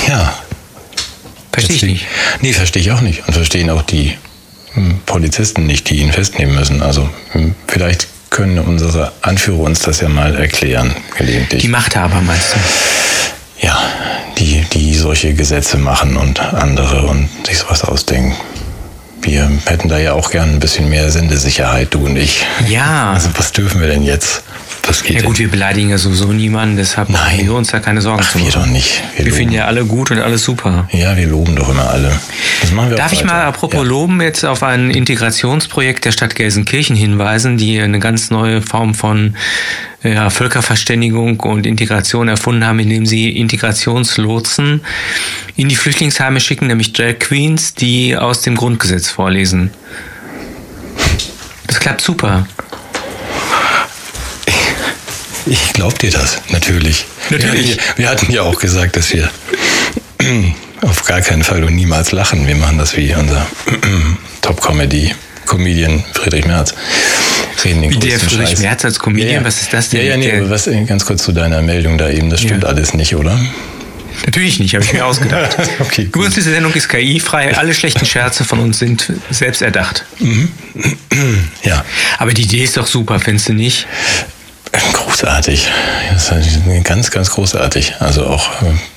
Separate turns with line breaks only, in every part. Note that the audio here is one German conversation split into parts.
Ja.
Verstehe ich nicht.
Nee, verstehe ich auch nicht. Und verstehen auch die Polizisten nicht, die ihn festnehmen müssen. Also vielleicht können unsere Anführer uns das ja mal erklären, gelegentlich.
Die Machthaber, meinst du?
Ja, die solche Gesetze machen und andere und sich sowas ausdenken. Wir hätten da ja auch gern ein bisschen mehr Sendesicherheit, du und ich.
Ja.
Also was dürfen wir denn jetzt? Was geht
Ja gut, wir beleidigen ja sowieso niemanden, deshalb machen wir uns da keine Sorgen zu machen.
Wir doch nicht.
Wir finden ja alle gut und alles super.
Ja, wir loben doch immer alle. Das machen wir
Darf ich mal apropos Loben jetzt auf ein Integrationsprojekt der Stadt Gelsenkirchen hinweisen, die eine ganz neue Form von Völkerverständigung und Integration erfunden haben, indem sie Integrationslotsen in die Flüchtlingsheime schicken, nämlich Drag Queens, die aus dem Grundgesetz vorlesen. Das klappt super.
Ich glaube dir das, natürlich. Wir hatten ja auch gesagt, dass wir auf gar keinen Fall und niemals lachen. Wir machen das wie unser Top-Comedy-Comedian Friedrich Merz.
Wie der Friedrich Merz als Comedian? Ja. Was ist das denn?
Ja, ganz kurz zu deiner Meldung da eben. Das stimmt alles nicht, oder?
Natürlich nicht, habe ich mir ausgedacht.
Okay, gut.
Diese Sendung ist KI-frei. Alle schlechten Scherze von uns sind selbst erdacht.
Ja.
Aber die Idee ist doch super, findest du nicht?
Großartig. Das ist ganz, ganz großartig. Also auch,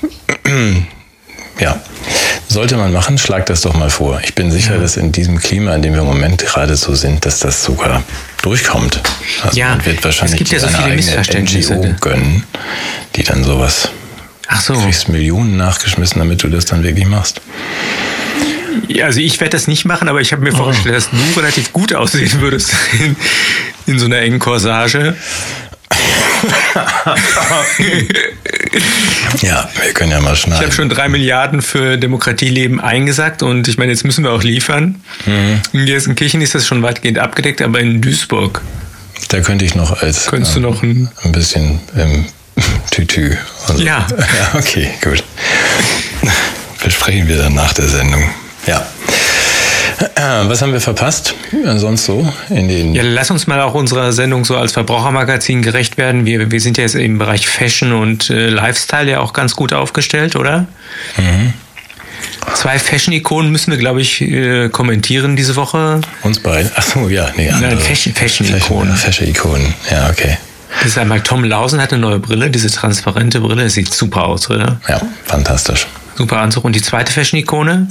ja, sollte man machen, schlag das doch mal vor. Ich bin sicher, dass in diesem Klima, in dem wir im Moment gerade so sind, dass das sogar durchkommt. Also man wird wahrscheinlich
es gibt ja so viele Missverständnisse
NGO gönnen, die dann sowas.
Ach so.
Du kriegst Millionen nachgeschmissen, damit du das dann wirklich machst.
Ja, also ich werde das nicht machen, aber ich habe mir vorgestellt, dass du relativ gut aussehen würdest in so einer engen Corsage.
Ja, wir können ja mal schneiden.
Ich habe schon 3 Milliarden für Demokratieleben eingesackt und ich meine, jetzt müssen wir auch liefern. In Gelsenkirchen ist das schon weitgehend abgedeckt, aber in Duisburg.
Da könnte ich noch als
könntest du noch ein
bisschen Tütü. Also, ja, okay, gut. Besprechen wir dann nach der Sendung. Ja. Was haben wir verpasst? Sonst so in den. Ja,
lass uns mal auch unserer Sendung so als Verbrauchermagazin gerecht werden. Wir sind ja jetzt im Bereich Fashion und Lifestyle ja auch ganz gut aufgestellt, oder? 2 Fashion-Ikonen müssen wir, glaube ich, kommentieren diese Woche.
Uns beide? Achso, ja. Nee,
nein, Fashion-Ikonen.
Fashion-Ikonen, ja, okay.
Das ist einmal Tom Lausen hat eine neue Brille, diese transparente Brille. Das sieht super aus, oder?
Ja, fantastisch.
Super Anzug. Und die zweite Fashion-Ikone?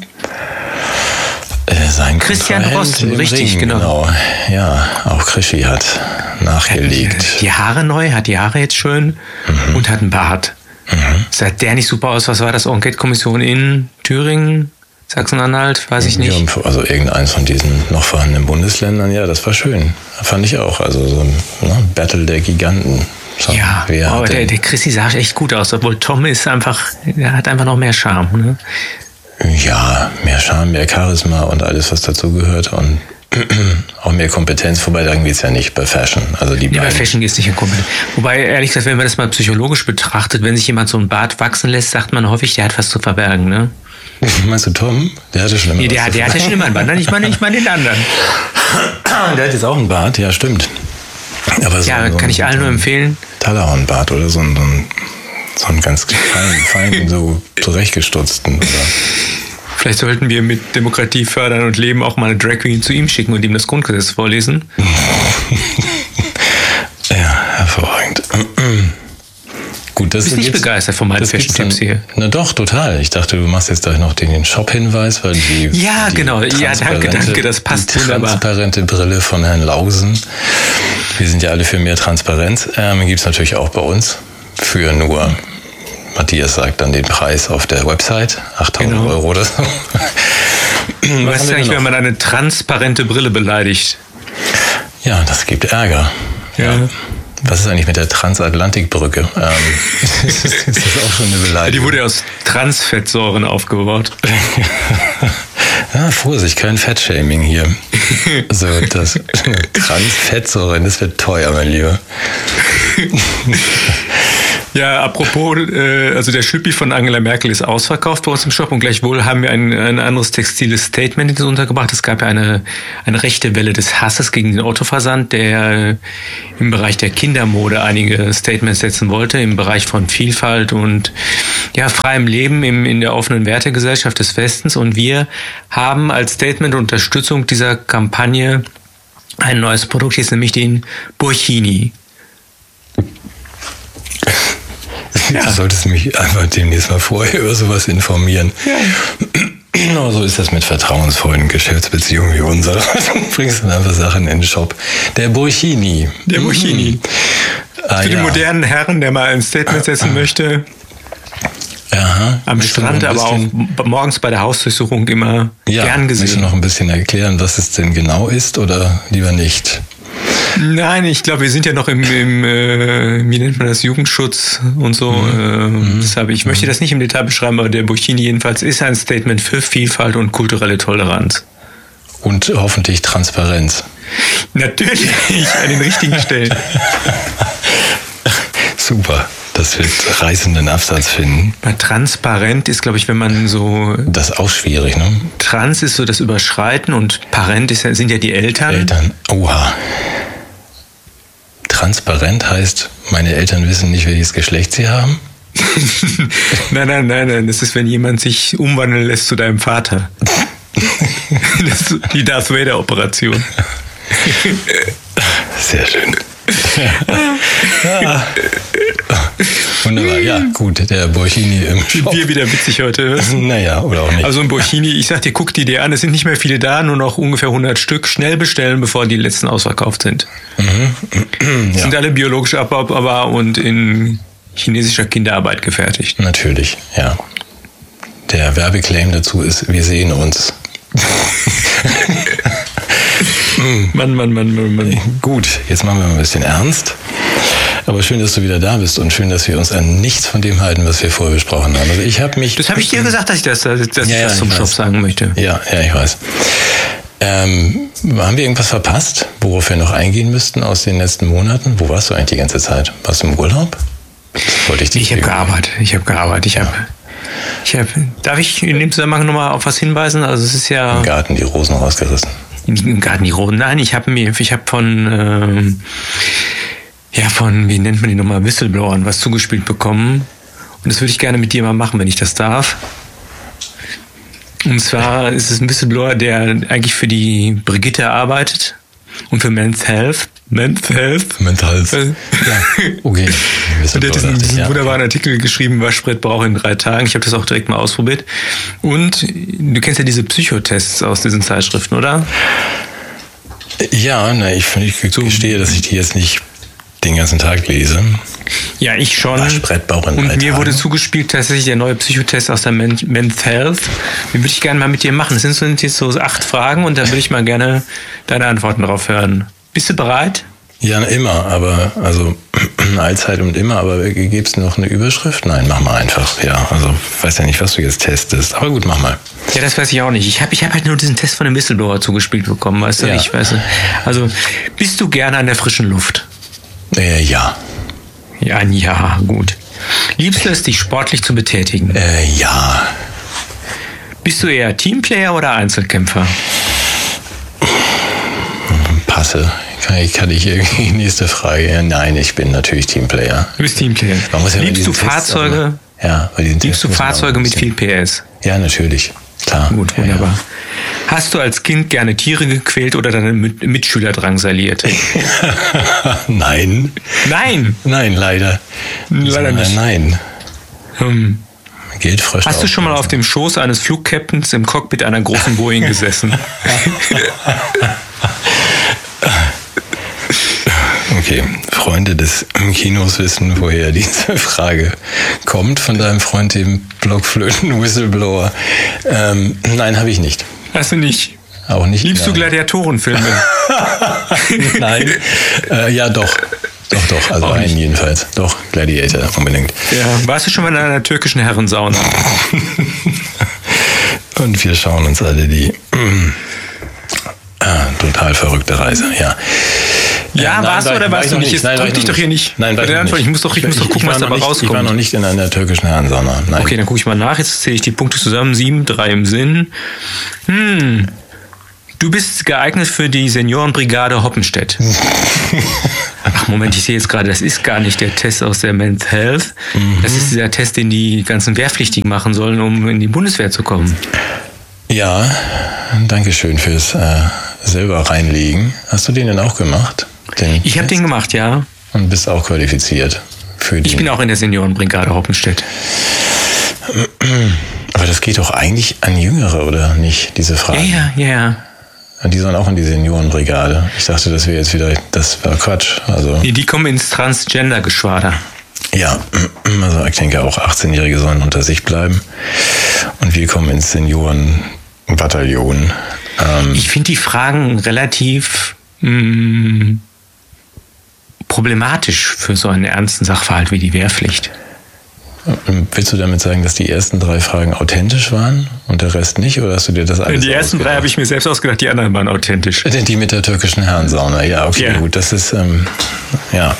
Sein
Christian Drosten, richtig,
Ring, genau. Ja, auch Krischi hat nachgelegt.
Die Haare neu, hat die Haare jetzt schön und hat einen Bart. Sah der nicht super aus? Was war das? Enquete-Kommission in Thüringen, Sachsen-Anhalt? Weiß ich nicht.
Also irgendeins von diesen noch vorhandenen Bundesländern. Ja, das war schön. Fand ich auch. Also so ein Battle der Giganten.
So, ja, aber der Chrissy sah echt gut aus. Obwohl Tom ist einfach, der hat einfach noch mehr Charme. Ne?
Ja, mehr Charme, mehr Charisma und alles, was dazugehört und auch mehr Kompetenz. Wobei, darum geht es ja nicht bei Fashion. Also
bei Fashion geht es nicht in Kompetenz. Wobei, ehrlich gesagt, wenn man das mal psychologisch betrachtet, wenn sich jemand so einen Bart wachsen lässt, sagt man häufig, der hat was zu verbergen, ne?
Meinst du Tom? Der hatte schon immer
der hatte schon immer einen Bart. Ich meine den anderen.
Der hat jetzt auch einen Bart, ja, stimmt. Aber
kann ich allen nur empfehlen.
Talahornbart oder so ein ganz feinen so zurechtgestutzten. Oder?
Vielleicht sollten wir mit Demokratie fördern und Leben auch mal eine Drag Queen zu ihm schicken und ihm das Grundgesetz vorlesen.
Ja, hervorragend. Gut, das
du bist nicht begeistert von meinen Fashion-Tipps hier.
Na doch, total. Ich dachte, du machst jetzt gleich noch den Shop-Hinweis, weil
genau. Ja, danke, das passt wunderbar.
Die transparente Brille von Herrn Lausen. Wir sind ja alle für mehr Transparenz. Gibt es natürlich auch bei uns. Für nur, Matthias sagt dann den Preis auf der Website, 8.000 Euro oder so.
Was ist eigentlich, wenn man eine transparente Brille beleidigt?
Ja, das gibt Ärger. Ja. Was ist eigentlich mit der Transatlantikbrücke? Ist das auch schon eine Beleidigung?
Die wurde ja aus Transfettsäuren aufgebaut.
Ja, Vorsicht, kein Fettshaming hier. Also das Transfettsäuren, das wird teuer, mein Lieber.
Ja, apropos, also der Schlüppi von Angela Merkel ist ausverkauft bei uns im Shop und gleichwohl haben wir ein anderes textiles Statement untergebracht. Es gab ja eine rechte Welle des Hasses gegen den Otto-Versand, der im Bereich der Kindermode einige Statements setzen wollte, im Bereich von Vielfalt und ja, freiem Leben in der offenen Wertegesellschaft des Westens. Und wir haben als Statement Unterstützung dieser Kampagne ein neues Produkt, jetzt nämlich den Burkini.
Ja. Du solltest mich einfach demnächst mal vorher über sowas informieren. Ja. Genau so ist das mit vertrauensvollen Geschäftsbeziehungen wie unserer. Du bringst dann einfach Sachen in den Shop. Der Burkini.
Der Burkini. Für den modernen Herren, der mal ein Statement setzen möchte.
Aha.
Am Strand, aber auch morgens bei der Hausdurchsuchung immer gern gesehen.
Möchtest du noch ein bisschen erklären, was es denn genau ist oder lieber nicht?
Nein, ich glaube, wir sind ja noch im wie nennt man das, Jugendschutz und so. Deshalb, ich möchte das nicht im Detail beschreiben, aber der Burkini jedenfalls ist ein Statement für Vielfalt und kulturelle Toleranz.
Und hoffentlich Transparenz.
Natürlich, an den richtigen Stellen.
Super, das wird reißenden Absatz finden.
Bei transparent ist, glaube ich, wenn man so...
Das ist auch schwierig, ne?
Trans ist so das Überschreiten und parent sind ja die Eltern.
Eltern, oha. Transparent heißt, meine Eltern wissen nicht, welches Geschlecht sie haben?
Nein. Das ist, wenn jemand sich umwandeln lässt zu deinem Vater. Das ist die Darth Vader-Operation.
Sehr schön. Ja. Wunderbar, ja, gut, der Burkini im Shop.
Wir wieder witzig heute.
Naja, oder auch nicht.
Also ein Burkini, ich sag dir, guck die dir an, es sind nicht mehr viele da, nur noch ungefähr 100 Stück. Schnell bestellen, bevor die letzten ausverkauft sind. Ja. Sind alle biologisch abbaubar und in chinesischer Kinderarbeit gefertigt.
Natürlich, ja. Der Werbeclaim dazu ist, wir sehen uns.
Mann.
Gut, jetzt machen wir mal ein bisschen ernst. Aber schön, dass du wieder da bist und schön, dass wir uns an nichts von dem halten, was wir vorher besprochen haben. Also ich habe mich...
Das habe ich dir gesagt, dass ich das zum Shop sagen möchte.
Ja, ich weiß. Haben wir irgendwas verpasst, worauf wir noch eingehen müssten aus den letzten Monaten? Wo warst du eigentlich die ganze Zeit? Warst du im Urlaub?
Ich habe gearbeitet. Darf ich in dem Zusammenhang nochmal auf was hinweisen? Also es ist ja...
Im Garten die Rosen rausgerissen.
Im Garten die Rosen? Nein, ich habe von, wie nennt man die nochmal, Whistleblowern was zugespielt bekommen. Und das würde ich gerne mit dir mal machen, wenn ich das darf. Und zwar ist es ein Whistleblower, der eigentlich für die Brigitte arbeitet und für Men's Health.
Ja, okay.
Und der hat diesen wunderbaren Artikel geschrieben, Waschbrett braucht in 3 Tagen. Ich habe das auch direkt mal ausprobiert. Und du kennst ja diese Psychotests aus diesen Zeitschriften, oder?
Ja, ich gestehe, dass ich die jetzt nicht den ganzen Tag lese.
Ja, ich schon.
Waschbrett braucht in 3 Tagen.
Und mir wurde zugespielt tatsächlich der neue Psychotest aus der Men's Health. Den würde ich gerne mal mit dir machen. Das sind jetzt so 8 Fragen und da würde ich mal gerne deine Antworten drauf hören. Bist du bereit?
Ja, immer, aber, also, allzeit und immer, aber gibt's noch eine Überschrift? Nein, mach mal einfach, ja. Also, ich weiß ja nicht, was du jetzt testest, aber gut, mach mal.
Ja, das weiß ich auch nicht. Ich hab halt nur diesen Test von dem Whistleblower zugespielt bekommen, weißt du?
Ja.
Also, bist du gerne an der frischen Luft?
Ja.
Ja, gut. Liebst du es, dich sportlich zu betätigen?
Ja.
Bist du eher Teamplayer oder Einzelkämpfer?
Passe. Kann ich irgendwie nächste Frage? Nein, ich bin natürlich Teamplayer.
Du bist Teamplayer.
Liebst du Fahrzeuge?
Liebst du Fahrzeuge mit viel PS?
Ja, natürlich. Klar.
Gut, wunderbar. Ja. Hast du als Kind gerne Tiere gequält oder deine Mitschüler drangsaliert?
Nein.
Nein?
Nein, leider.
Leider nicht.
Nein. Geldfrösche.
Hast du schon mal auf dem Schoß eines Flugcaptains im Cockpit einer großen Boeing gesessen?
Okay, Freunde des Kinos wissen, woher diese Frage kommt von deinem Freund, dem Blockflöten-Whistleblower. Nein, habe ich nicht.
Hast du nicht?
Auch nicht.
Liebst du Gladiatorenfilme?
Nein. Ja, doch. Doch. Also einen jedenfalls. Doch, Gladiator, unbedingt.
Ja, warst du schon mal in einer türkischen Herrensauna?
Und wir schauen uns alle die total verrückte Reise, ja.
Ja, warst du oder warst du nicht? Jetzt drück dich doch hier nicht.
Nein, war ich nicht.
Ich muss doch gucken, was dabei rauskommt.
Ich war noch nicht in einer türkischen Herrensauna. Nein.
Okay, dann gucke ich mal nach. Jetzt zähle ich die Punkte zusammen. 7, 3 im Sinn. Du bist geeignet für die Seniorenbrigade Hoppenstedt. Ach Moment, ich sehe jetzt gerade, das ist gar nicht der Test aus der Men's Health. Das ist dieser Test, den die ganzen Wehrpflichtigen machen sollen, um in die Bundeswehr zu kommen.
Ja, danke schön fürs selber reinlegen. Hast du den denn auch gemacht?
Ich habe den gemacht, ja.
Und bist auch qualifiziert für den?
Ich bin auch in der Seniorenbrigade Hoppenstedt.
Aber das geht doch eigentlich an Jüngere, oder nicht, diese Frage?
Ja.
Die sollen auch in die Seniorenbrigade. Ich dachte, das wäre jetzt wieder, das war Quatsch. Also,
nee, die kommen ins Transgender-Geschwader.
Ja, also ich denke auch 18-Jährige sollen unter sich bleiben. Und wir kommen ins Seniorenbataillon.
Ich finde die Fragen relativ problematisch für so einen ernsten Sachverhalt wie die Wehrpflicht.
Willst du damit sagen, dass die ersten 3 Fragen authentisch waren und der Rest nicht? Oder hast du dir das alles
Die ersten 3 habe ich mir selbst ausgedacht, die anderen waren authentisch.
Die mit der türkischen Herrensauna, ja, okay, ja. Gut, das ist, ja.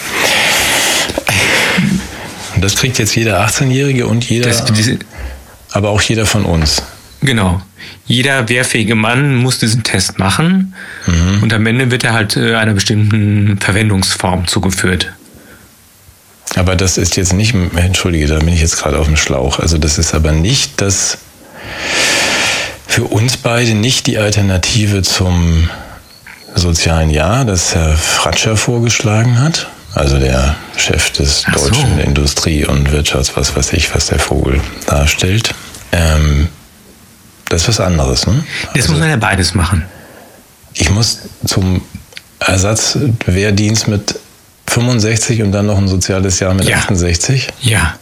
Und das kriegt jetzt jeder 18-Jährige und jeder, aber auch jeder von uns.
Genau. Jeder wehrfähige Mann muss diesen Test machen und am Ende wird er halt einer bestimmten Verwendungsform zugeführt.
Aber das ist jetzt nicht, entschuldige, da bin ich jetzt gerade auf dem Schlauch. Also das ist aber nicht das, für uns beide nicht die Alternative zum sozialen Jahr, das Herr Fratscher vorgeschlagen hat. Also der Chef des deutschen Industrie- und Wirtschafts-, was weiß ich, was der Vogel darstellt. Das ist was anderes, ne?
Das muss man ja beides machen.
Ich muss zum Ersatzwehrdienst mit 65 und dann noch ein soziales Jahr mit 68?
Ja.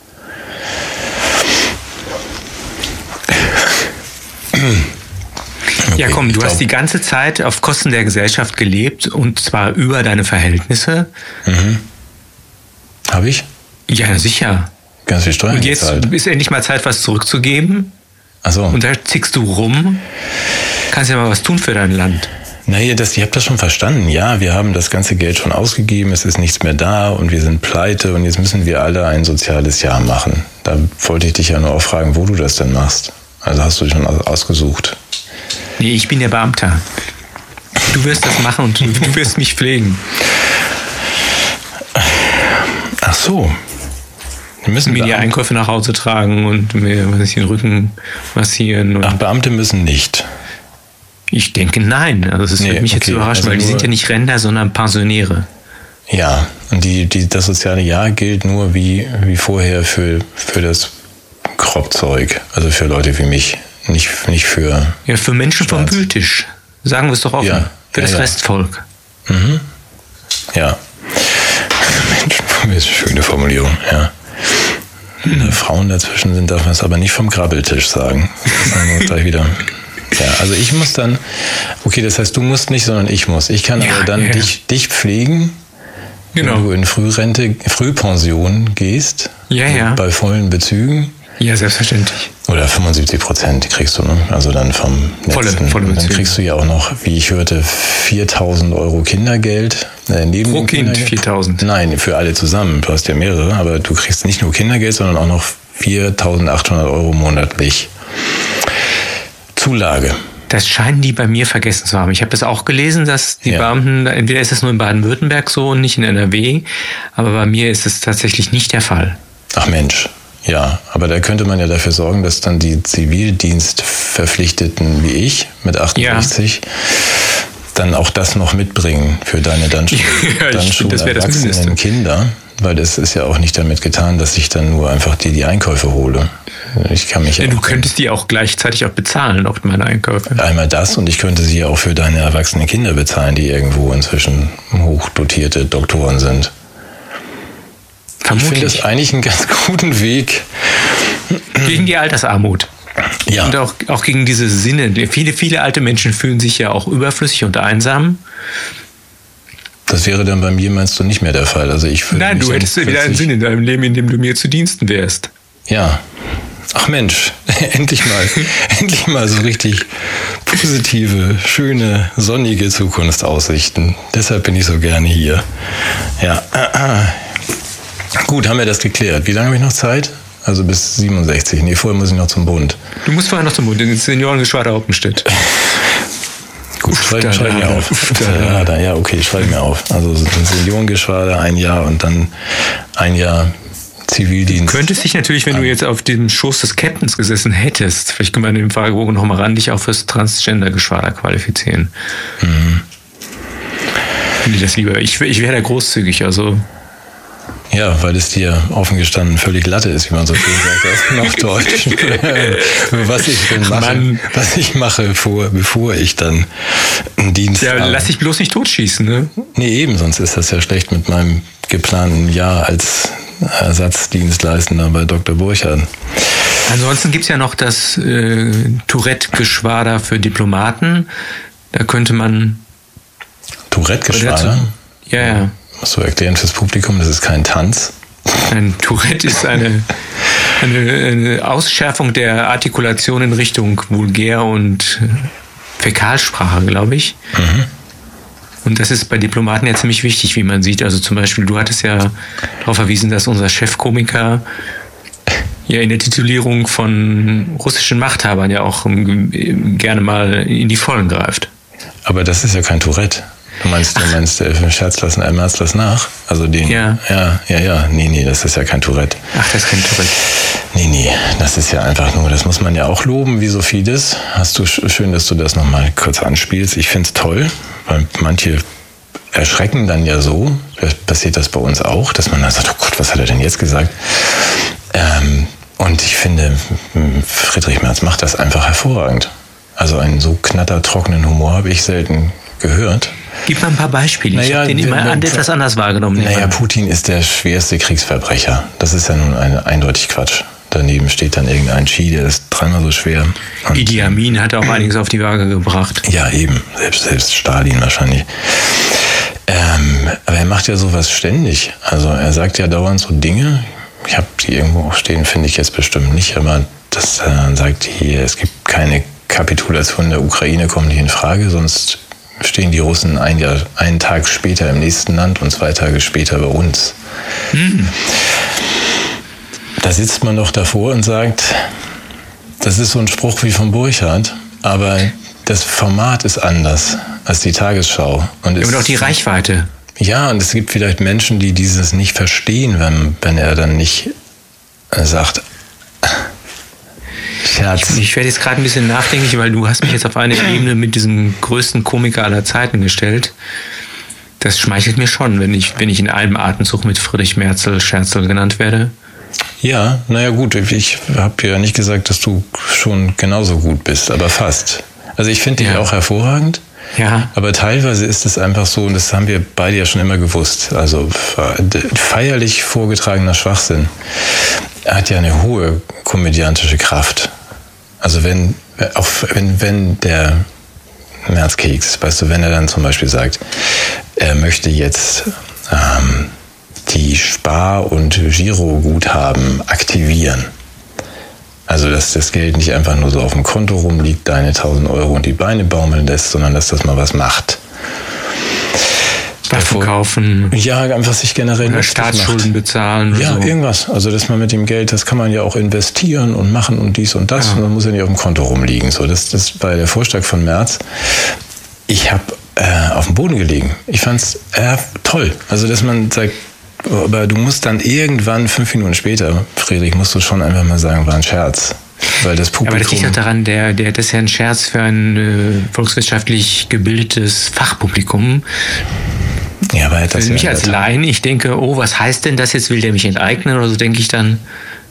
Ja, komm, du hast die ganze Zeit auf Kosten der Gesellschaft gelebt und zwar über deine Verhältnisse.
Habe ich?
Ja, sicher.
Ganz viel Steuern
Und jetzt
gezahlt.
ist endlich mal Zeit, was zurückzugeben.
Ach so.
Und da zickst du rum. Kannst ja mal was tun für dein Land.
Naja, ihr habt das schon verstanden. Ja, wir haben das ganze Geld schon ausgegeben, es ist nichts mehr da und wir sind pleite und jetzt müssen wir alle ein soziales Jahr machen. Da wollte ich dich ja nur auch fragen, wo du das denn machst. Also hast du dich schon ausgesucht?
Nee, ich bin der Beamter. Du wirst das machen und du wirst mich pflegen.
Ach so.
Mir die Einkäufe nach Hause tragen und mir den Rücken massieren. Und
Ach, Beamte müssen nicht.
Ich denke, nein. Also das wird mich jetzt überraschen, weil die sind ja nicht Rentner, sondern Pensionäre.
Ja, und das soziale Jahr gilt nur wie vorher für das Kropfzeug. Also für Leute wie mich. Nicht für...
Ja, für Menschen vom Wühltisch. Sagen wir es doch offen.
Ja,
für das Restvolk.
Ja. Menschen, das ist eine schöne Formulierung, ja. Frauen dazwischen sind, darf man es aber nicht vom Grabbeltisch sagen. Das sagen wir gleich wieder. Ja, also ich muss dann, okay, das heißt, du musst nicht, sondern ich muss. Ich kann aber dann dich pflegen, wenn du in Frühpension gehst, bei vollen Bezügen.
Ja, selbstverständlich.
Oder 75% kriegst du, ne? Also dann vom letzten. Volle Bezüge. Dann kriegst du ja auch noch, wie ich hörte, 4.000 Euro Kindergeld. Neben
Pro Kind 4.000?
Nein, für alle zusammen. Du hast ja mehrere, aber du kriegst nicht nur Kindergeld, sondern auch noch 4.800 Euro monatlich Zulage.
Das scheinen die bei mir vergessen zu haben. Ich habe das auch gelesen, dass die Beamten, entweder ist es nur in Baden-Württemberg so und nicht in NRW, aber bei mir ist es tatsächlich nicht der Fall.
Ach Mensch. Ja, aber da könnte man ja dafür sorgen, dass dann die Zivildienstverpflichteten wie ich mit 68 dann auch das noch mitbringen für deine dann schon erwachsenen Kinder. Weil das ist ja auch nicht damit getan, dass ich dann nur einfach die Einkäufe hole. Ich kann mich
du könntest die auch gleichzeitig auch bezahlen, auch meine Einkäufe.
Einmal das und ich könnte sie auch für deine erwachsenen Kinder bezahlen, die irgendwo inzwischen hochdotierte Doktoren sind.
Vermutlich.
Ich finde das eigentlich einen ganz guten Weg.
Gegen die Altersarmut.
Ja.
Und auch gegen diese Sinne. Viele alte Menschen fühlen sich ja auch überflüssig und einsam.
Das wäre dann bei mir, meinst du, nicht mehr der Fall. Also ich
Nein, du hättest wieder einen Sinn in deinem Leben, in dem du mir zu Diensten wärst.
Ja, Ach Mensch, endlich mal so richtig positive, schöne, sonnige Zukunftsaussichten. Deshalb bin ich so gerne hier. Ja, gut, haben wir das geklärt. Wie lange habe ich noch Zeit? Also bis 67. Nee, vorher muss ich noch zum Bund.
Du musst vorher noch zum Bund, ins Seniorengeschwader Oppenstedt.
Gut, schreib mir auf. Ja, okay, schreib mir auf. Also Seniorengeschwader, 1 Jahr und dann 1 Jahr Zivildienst.
Du könntest dich natürlich, wenn du jetzt auf dem Schoß des Captains gesessen hättest, vielleicht können wir in dem Fragebogen nochmal ran, dich auch fürs Transgender-Geschwader qualifizieren. Mhm. Finde ich das lieber. Ich wäre da großzügig, also...
Ja, weil es dir offen gestanden völlig Latte ist, wie man so schön sagt auf Deutsch. Was ich mache, bevor ich dann einen Dienst habe.
Ja, lass dich bloß nicht totschießen, ne?
Nee, eben, sonst ist das ja schlecht mit meinem geplanten Jahr als Ersatzdienstleistender bei Dr. Burchard.
Ansonsten gibt's ja noch das Tourette-Geschwader für Diplomaten. Da könnte man...
Tourette-Geschwader?
Ja.
Musst du erklären fürs Publikum, das ist kein Tanz.
Ein Tourette ist eine Ausschärfung der Artikulation in Richtung Vulgär- und Fäkalsprache, glaube ich. Mhm. Und das ist bei Diplomaten ja ziemlich wichtig, wie man sieht. Also zum Beispiel, du hattest ja darauf verwiesen, dass unser Chefkomiker ja in der Titulierung von russischen Machthabern ja auch gerne mal in die Vollen greift.
Aber das ist ja kein Tourette. Du meinst Scherz lassen, ein Merz lass nach? Also den. Ja. Nee, das ist ja kein Tourette.
Ach, das ist kein Tourette.
Nee, das ist ja einfach nur, das muss man ja auch loben, wie so vieles. Schön, dass du das nochmal kurz anspielst. Ich finde es toll, weil manche erschrecken dann ja so, passiert das bei uns auch, dass man dann sagt, oh Gott, was hat er denn jetzt gesagt? Und ich finde, Friedrich Merz macht das einfach hervorragend. Also einen so knattertrockenen Humor habe ich selten gehört.
Gib mal ein paar Beispiele. Ich habe den immer etwas anders wahrgenommen.
Putin ist der schwerste Kriegsverbrecher. Das ist ja nun eindeutig Quatsch. Daneben steht dann irgendein Xi, der ist dreimal so schwer. Und
Idi Amin hat auch einiges auf die Waage gebracht.
Ja, eben. Selbst Stalin wahrscheinlich. Aber er macht ja sowas ständig. Also er sagt ja dauernd so Dinge. Ich habe die irgendwo auch stehen, finde ich jetzt bestimmt nicht. Aber das sagt hier, es gibt keine Kapitulation der Ukraine, kommt nicht in Frage, sonst stehen die Russen einen Tag später im nächsten Land und 2 Tage später bei uns. Mhm. Da sitzt man doch davor und sagt, das ist so ein Spruch wie von Burchard, aber das Format ist anders als die Tagesschau. Und
auch die Reichweite.
Ja, und es gibt vielleicht Menschen, die dieses nicht verstehen, wenn er dann nicht sagt, Scherz.
Ich werde jetzt gerade ein bisschen nachdenklich, weil du hast mich jetzt auf eine Ebene mit diesem größten Komiker aller Zeiten gestellt. Das schmeichelt mir schon, wenn ich in einem Atemzug mit Friedrich Scherzel genannt werde.
Ja, naja gut, ich habe ja nicht gesagt, dass du schon genauso gut bist, aber fast. Also ich finde dich auch hervorragend. Ja. Aber teilweise ist es einfach so, und das haben wir beide ja schon immer gewusst, also feierlich vorgetragener Schwachsinn hat ja eine hohe komödiantische Kraft. Also wenn der Merzkeks, weißt du, wenn er dann zum Beispiel sagt, er möchte jetzt die Spar- und Giroguthaben aktivieren. Also, dass das Geld nicht einfach nur so auf dem Konto rumliegt, deine 1.000 Euro und die Beine baumeln lässt, sondern dass das mal was macht.
Waffen kaufen.
Ja, einfach sich generell
oder Staatsschulden bezahlen. Oder
ja, so. Irgendwas. Also, dass man mit dem Geld, das kann man ja auch investieren und machen und dies und das. Ja. Und dann muss ja nicht auf dem Konto rumliegen. So, das war der Vorschlag von Merz. Ich habe auf dem Boden gelegen. Ich fand's toll. Also, dass man sagt, aber du musst dann irgendwann 5 Minuten später, Friedrich, musst du schon einfach mal sagen, war ein Scherz. Weil das Publikum.
Aber das liegt doch daran, das ist ja ein Scherz für ein volkswirtschaftlich gebildetes Fachpublikum.
Ja, aber das
für mich als Laien, ich denke, oh, was heißt denn das jetzt? Will der mich enteignen? Oder so denke ich dann.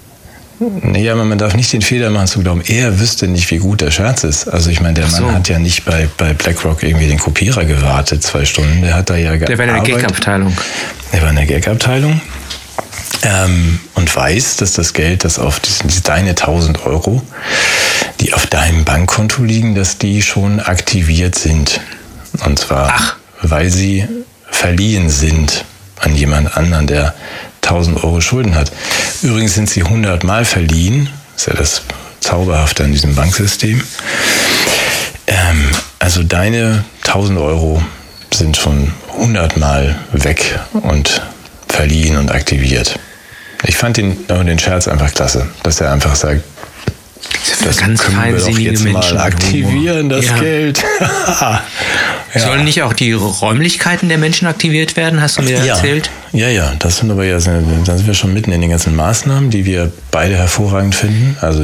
Ja, aber man darf nicht den Fehler machen zu glauben, er wüsste nicht, wie gut der Scherz ist. Also ich meine, der Mann hat ja nicht bei BlackRock irgendwie den Kopierer gewartet 2 Stunden. Der hat da ja gearbeitet.
Der war in der Gag-Abteilung.
Der war in der Gag-Abteilung und weiß, dass das Geld, das auf deine 1.000 Euro, die auf deinem Bankkonto liegen, dass die schon aktiviert sind. Und zwar, weil sie verliehen sind an jemand anderen, der 1.000 Euro Schulden hat. Übrigens sind sie 100 Mal verliehen, ist ja das Zauberhafte an diesem Banksystem. Also deine 1.000 Euro sind schon 100-mal weg und verliehen und aktiviert. Ich fand den Scherz einfach klasse, dass er einfach sagt, das
ganz
können wir doch jetzt mal aktivieren, das Geld.
Ja. Sollen nicht auch die Räumlichkeiten der Menschen aktiviert werden, hast du mir erzählt?
Ja, das sind aber da sind wir schon mitten in den ganzen Maßnahmen, die wir beide hervorragend finden. Also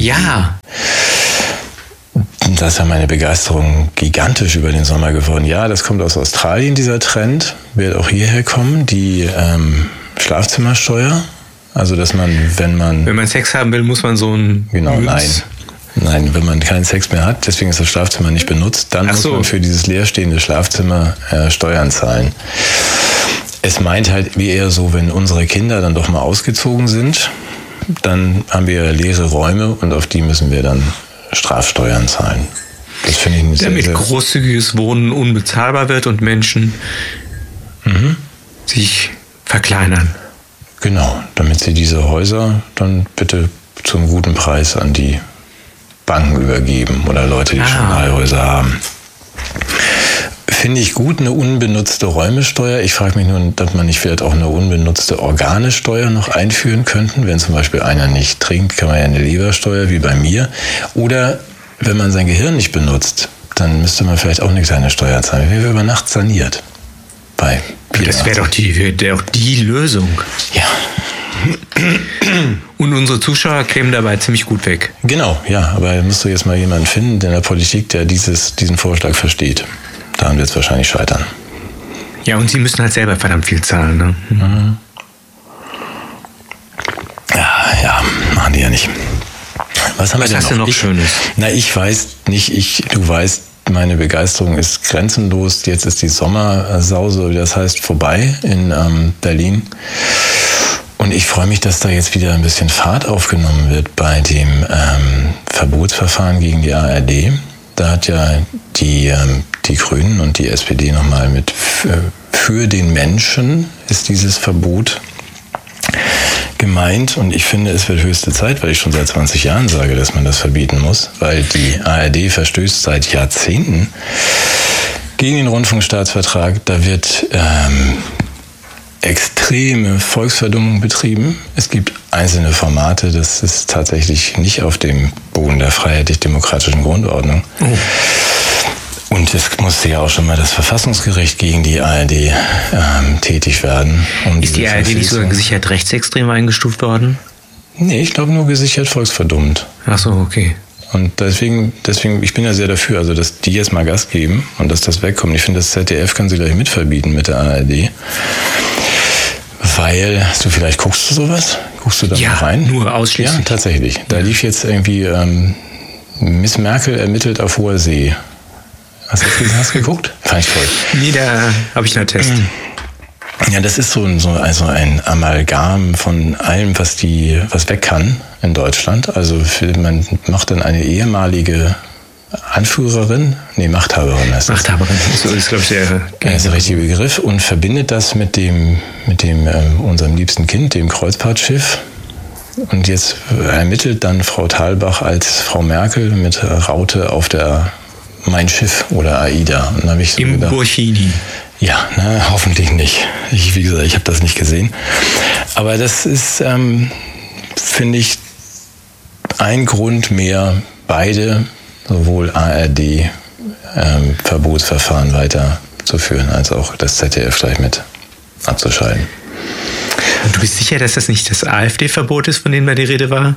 da ist ja meine Begeisterung gigantisch über den Sommer geworden. Ja, das kommt aus Australien, dieser Trend, wird auch hierher kommen, die Schlafzimmersteuer. Also, dass man, wenn man
Sex haben will, muss man so ein...
Genau, nein, wenn man keinen Sex mehr hat, deswegen ist das Schlafzimmer nicht benutzt, dann muss man für dieses leerstehende Schlafzimmer Steuern zahlen. Es meint halt wie eher so, wenn unsere Kinder dann doch mal ausgezogen sind, dann haben wir leere Räume und auf die müssen wir dann Strafsteuern zahlen. Das finde ich nicht
damit großzügiges Wohnen unbezahlbar wird und Menschen sich verkleinern.
Genau, damit sie diese Häuser dann bitte zum guten Preis an die Banken übergeben oder Leute, die schon Leihhäuser haben. Finde ich gut, eine unbenutzte Räumesteuer. Ich frage mich nur, ob man nicht vielleicht auch eine unbenutzte Organesteuer noch einführen könnten. Wenn zum Beispiel einer nicht trinkt, kann man ja eine Lebersteuer wie bei mir. Oder wenn man sein Gehirn nicht benutzt, dann müsste man vielleicht auch eine kleine Steuer zahlen. Wir über Nacht saniert.
Das wäre doch die Lösung.
Ja.
Und unsere Zuschauer kämen dabei ziemlich gut weg.
Genau, ja. Aber musst du jetzt mal jemanden finden in der Politik, der diesen Vorschlag versteht. Daran wird es wahrscheinlich scheitern.
Ja, und sie müssen halt selber verdammt viel zahlen, ne?
Mhm. Ja, machen die ja nicht. Was
hast du noch Schönes?
Na, ich weiß nicht, du weißt, meine Begeisterung ist grenzenlos. Jetzt ist die Sommersause, wie das heißt, vorbei in Berlin. Und ich freue mich, dass da jetzt wieder ein bisschen Fahrt aufgenommen wird bei dem Verbotsverfahren gegen die ARD. Da hat ja die Grünen und die SPD nochmal mit für den Menschen ist dieses Verbot gemeint. Und ich finde, es wird höchste Zeit, weil ich schon seit 20 Jahren sage, dass man das verbieten muss, weil die ARD verstößt seit Jahrzehnten gegen den Rundfunkstaatsvertrag. Da wird extreme Volksverdummung betrieben. Es gibt einzelne Formate, das ist tatsächlich nicht auf dem Boden der freiheitlich-demokratischen Grundordnung. Oh. Und es musste ja auch schon mal das Verfassungsgericht gegen die ARD tätig werden.
Ist die ARD nicht sogar gesichert rechtsextrem eingestuft worden?
Nee, ich glaube nur gesichert volksverdummt.
Ach so, okay.
Und deswegen, ich bin ja sehr dafür, also dass die jetzt mal Gas geben und dass das wegkommt. Ich finde, das ZDF kann sie gleich mitverbieten mit der ARD. Weil, guckst du sowas? Guckst du da mal rein?
Nur ausschließlich.
Ja, tatsächlich. Da lief jetzt irgendwie Miss Merkel ermittelt auf hoher See. Hast du geguckt? Fand ich toll.
Nee, da habe ich einen Test.
Ja, das ist so ein Amalgam von allem, was weg kann in Deutschland. Also man macht dann eine ehemalige Anführerin, Machthaberin heißt das.
Machthaberin, das ist, glaube ich,
der richtige Begriff und verbindet das mit unserem liebsten Kind, dem Kreuzfahrtschiff. Und jetzt ermittelt dann Frau Thalbach als Frau Merkel mit Raute auf der Mein Schiff oder AIDA. Und dann habe ich so
gedacht, Burchini.
Ja, hoffentlich nicht. Wie gesagt, ich habe das nicht gesehen. Aber das ist, finde ich, ein Grund mehr, beide, sowohl ARD Verbotsverfahren weiterzuführen, als auch das ZDF gleich mit abzuschalten.
Und du bist sicher, dass das nicht das AfD-Verbot ist, von dem da die Rede war?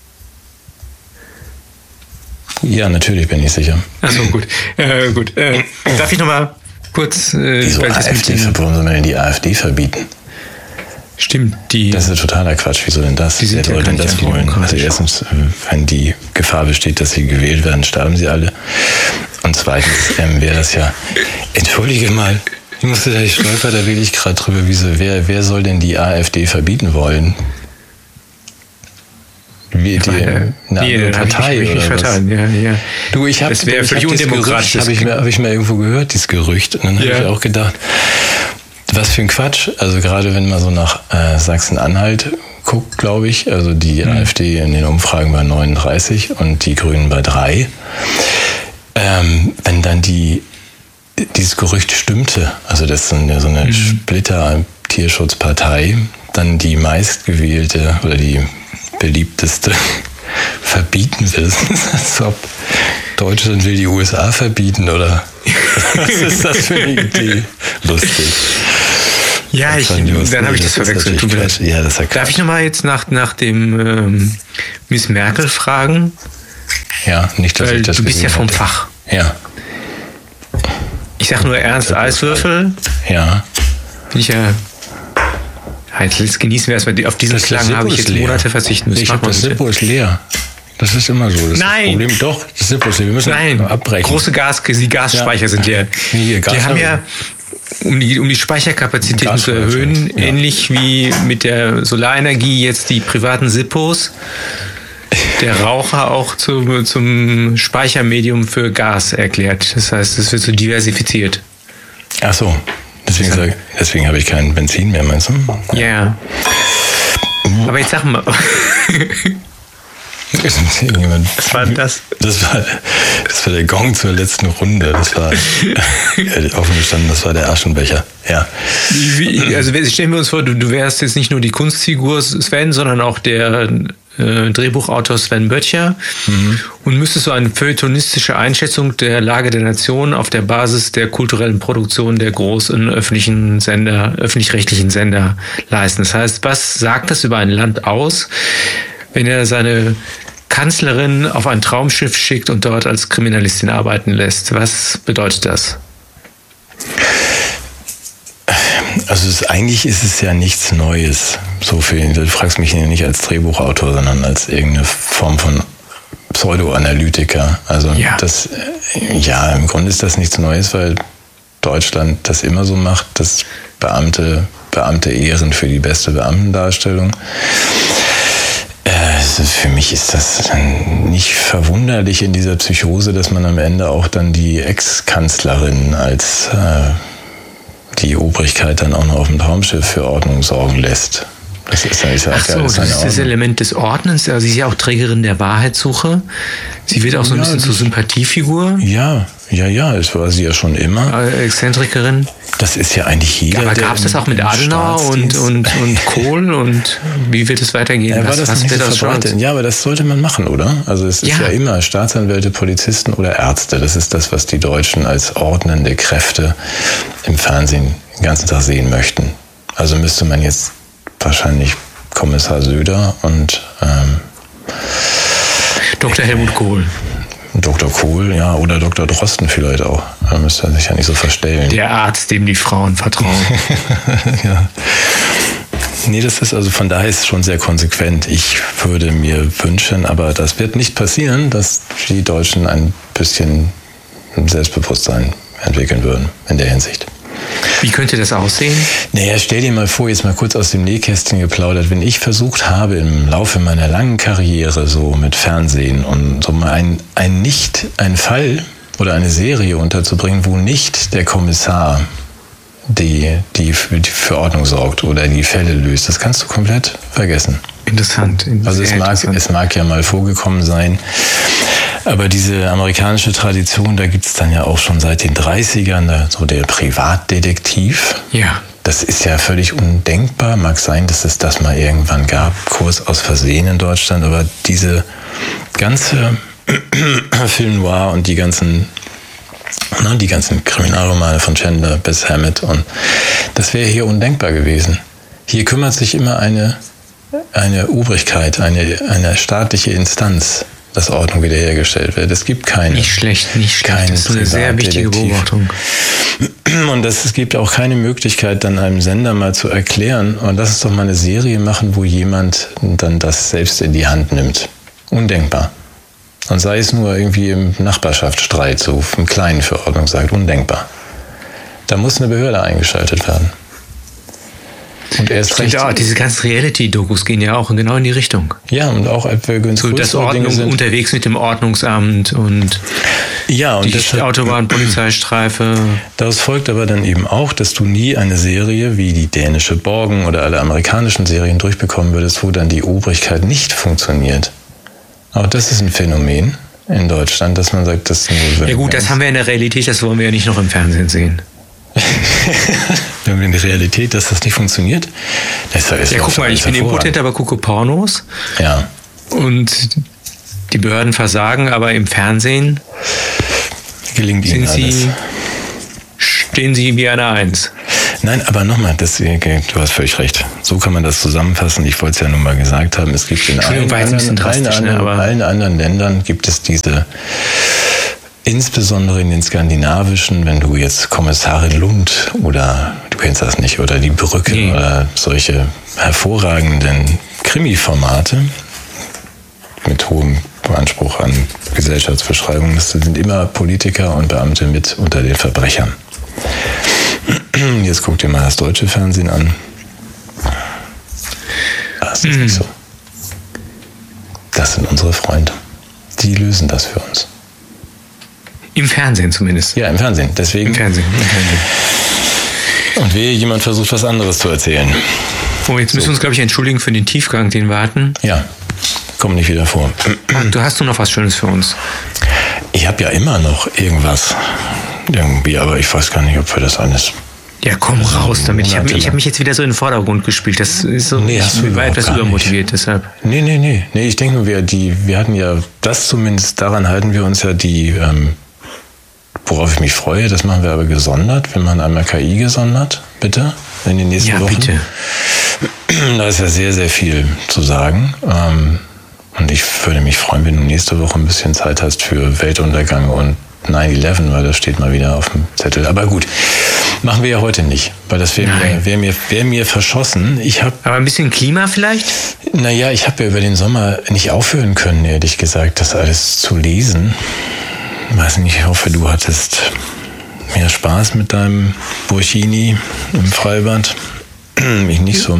Ja, natürlich bin ich sicher.
Achso, gut. Darf ich nochmal kurz...
Wieso AfD-Verbot? Warum soll man denn die AfD verbieten?
Stimmt,
das ist totaler Quatsch. Wieso denn das?
Wer soll denn das wollen?
Also erstens, wenn die Gefahr besteht, dass sie gewählt werden, sterben sie alle. Und zweitens wäre das ja... Entschuldige mal, ich musste da stolpern, da rede ich gerade drüber. Wer soll denn die AfD verbieten wollen? Eine andere Partei oder was?
Ja.
Du, ich habe das
wäre völlig undemokratisch.
Habe ich mal irgendwo gehört, dieses Gerücht. Und dann habe ich auch gedacht, was für ein Quatsch. Also gerade wenn man so nach Sachsen-Anhalt guckt, glaube ich. Also die AfD in den Umfragen bei 39 und die Grünen bei 3. Wenn dann dieses Gerücht stimmte, also dass so eine Splitter-Tierschutzpartei dann die meistgewählte oder die beliebteste verbieten will. Als ob Deutschland will die USA verbieten, oder was ist das für eine Idee? Lustig.
Ja, dann habe ich das verwechselt.
Ja, das
Darf ich nochmal jetzt nach dem Miss Merkel fragen?
Ja, nicht, dass
weil
ich das
du bist ja vom Fach.
Ja.
Ich sag nur Ernst Eiswürfel.
Ja.
Bin ich ja... Jetzt genießen wir erstmal, auf diesen Klang habe ich jetzt Monate verzichten müssen.
Das Zippo ist leer. Das ist immer so. Das
Nein!
Ist das Problem. Doch, das Zippo ist leer. Wir müssen abbrechen.
Große Gasspeicher sind leer.
Die
haben ja, um die Speicherkapazitäten zu erhöhen, ähnlich wie mit der Solarenergie jetzt die privaten Sippos, der Raucher auch zum Speichermedium für Gas erklärt. Das heißt, es wird so diversifiziert.
Ach so. Deswegen habe ich kein Benzin mehr, meinst du?
Ja. Aber jetzt sag mal. Was war denn das?
Das war der Gong zur letzten Runde. Das war offen gestanden, das war der Aschenbecher. Ja.
Also stellen wir uns vor, du wärst jetzt nicht nur die Kunstfigur Sven, sondern auch der Drehbuchautor Sven Böttcher und müsstest so eine feuilletonistische Einschätzung der Lage der Nation auf der Basis der kulturellen Produktion der großen öffentlich-rechtlichen Sender leisten. Das heißt, was sagt das über ein Land aus, wenn er seine Kanzlerin auf ein Traumschiff schickt und dort als Kriminalistin arbeiten lässt? Was bedeutet das?
Also eigentlich ist es ja nichts Neues. So viel. Du fragst mich nicht als Drehbuchautor, sondern als irgendeine Form von Pseudoanalytiker. Also im Grunde ist das nichts Neues, weil Deutschland das immer so macht, dass Beamte ehren für die beste Beamtendarstellung. Für mich ist das dann nicht verwunderlich in dieser Psychose, dass man am Ende auch dann die Ex-Kanzlerin als die Obrigkeit dann auch noch auf dem Traumschiff für Ordnung sorgen lässt. Das ist
das Element des Ordnens. Also sie ist ja auch Trägerin der Wahrheitssuche. Sie wird auch so ein bisschen zur Sympathiefigur.
Ja, das war sie ja schon immer.
Exzentrikerin.
Das ist ja eigentlich jeder.
Aber gab es das auch mit Adenauer und Kohl und wie wird es weitergehen?
Ja, aber das sollte man machen, oder? Also es ist ja immer Staatsanwälte, Polizisten oder Ärzte. Das ist das, was die Deutschen als ordnende Kräfte im Fernsehen den ganzen Tag sehen möchten. Also müsste man jetzt wahrscheinlich Kommissar Söder und
Dr. Helmut Kohl.
Dr. Kohl, ja, oder Dr. Drosten vielleicht auch. Da müsste er sich ja nicht so verstellen.
Der Arzt, dem die Frauen vertrauen.
Ja. Nee, das ist also von daher ist es schon sehr konsequent. Ich würde mir wünschen, aber das wird nicht passieren, dass die Deutschen ein bisschen Selbstbewusstsein entwickeln würden in der Hinsicht.
Wie könnte das aussehen?
Naja, stell dir mal vor, jetzt mal kurz aus dem Nähkästchen geplaudert, wenn ich versucht habe, im Laufe meiner langen Karriere so mit Fernsehen und so mal einen Fall oder eine Serie unterzubringen, wo nicht der Kommissar die für Ordnung sorgt oder die Fälle löst, das kannst du komplett vergessen.
Interessant.
Also es mag ja mal vorgekommen sein, aber diese amerikanische Tradition, da gibt es dann ja auch schon seit den 30ern, so der Privatdetektiv.
Ja.
Das ist ja völlig undenkbar. Mag sein, dass es das mal irgendwann gab, kurz aus Versehen in Deutschland, aber diese ganze Film noir und die ganzen Kriminalromane von Chandler bis Hammett, und das wäre hier undenkbar gewesen. Hier kümmert sich immer eine Obrigkeit, eine staatliche Instanz, dass Ordnung wiederhergestellt wird. Es gibt keine.
Nicht schlecht. Das ist eine sehr wichtige Beobachtung.
Und es gibt auch keine Möglichkeit, dann einem Sender mal zu erklären, und lass uns doch mal eine Serie machen, wo jemand dann das selbst in die Hand nimmt. Undenkbar. Und sei es nur irgendwie im Nachbarschaftsstreit, so im Kleinen für Ordnung sagt, undenkbar. Da muss eine Behörde eingeschaltet werden. Und erst recht.
Ja, diese ganzen Reality-Dokus gehen ja auch genau in die Richtung.
Ja, und auch ganz
so, dass Ordnung unterwegs mit dem Ordnungsamt und die Autobahnpolizeistreife.
Daraus folgt aber dann eben auch, dass du nie eine Serie wie die dänische Borgen oder alle amerikanischen Serien durchbekommen würdest, wo dann die Obrigkeit nicht funktioniert. Auch das ist ein Phänomen in Deutschland, dass man sagt, das
ja gut, das haben wir in der Realität, das wollen wir ja nicht noch im Fernsehen sehen.
In der Realität, dass das nicht funktioniert? Das ist
ja, guck mal, ich bin impotent, aber gucke Pornos.
Ja.
Und die Behörden versagen, aber im Fernsehen
gelingt ihnen alles.
Stehen sie wie eine Eins.
Nein, aber nochmal, du hast völlig recht. So kann man das zusammenfassen. Ich wollte es ja nun mal gesagt haben. Es gibt in allen anderen Ländern gibt es diese, insbesondere in den skandinavischen, wenn du jetzt Kommissarin Lund oder, du kennst das nicht, oder die Brücke oder solche hervorragenden Krimi-Formate mit hohem Anspruch an Gesellschaftsbeschreibung, das sind immer Politiker und Beamte mit unter den Verbrechern. Jetzt guck dir mal das deutsche Fernsehen an. Das ist nicht so. Das sind unsere Freunde. Die lösen das für uns.
Im Fernsehen zumindest.
Ja, im Fernsehen. Deswegen.
Im Fernsehen.
Und wehe, jemand versucht, was anderes zu erzählen.
Oh, jetzt müssen wir uns, glaube ich, entschuldigen für den Tiefgang, den wir hatten.
Ja, kommt nicht wieder vor.
Du hast noch was Schönes für uns.
Ich habe ja immer noch irgendwas. Irgendwie, aber ich weiß gar nicht, ob wir das alles...
Ja, komm raus damit. Ich hab mich jetzt wieder so in den Vordergrund gespielt. Das ist so, ich war etwas übermotiviert, deshalb.
Nee, ich denke nur, wir hatten ja, das zumindest, daran halten wir uns ja worauf ich mich freue, das machen wir aber gesondert. Wir machen einmal KI gesondert, bitte, in den nächsten Wochen. Ja, bitte. Da ist ja sehr, sehr viel zu sagen. Und ich würde mich freuen, wenn du nächste Woche ein bisschen Zeit hast für Weltuntergang und 9/11, weil das steht mal wieder auf dem Zettel. Aber gut, machen wir ja heute nicht, weil das wäre mir verschossen.
Aber ein bisschen Klima vielleicht?
Naja, ich habe ja über den Sommer nicht aufhören können, ehrlich gesagt, das alles zu lesen. Weiß nicht, ich hoffe, du hattest mehr Spaß mit deinem Burchini im Freibad. Ich nicht so.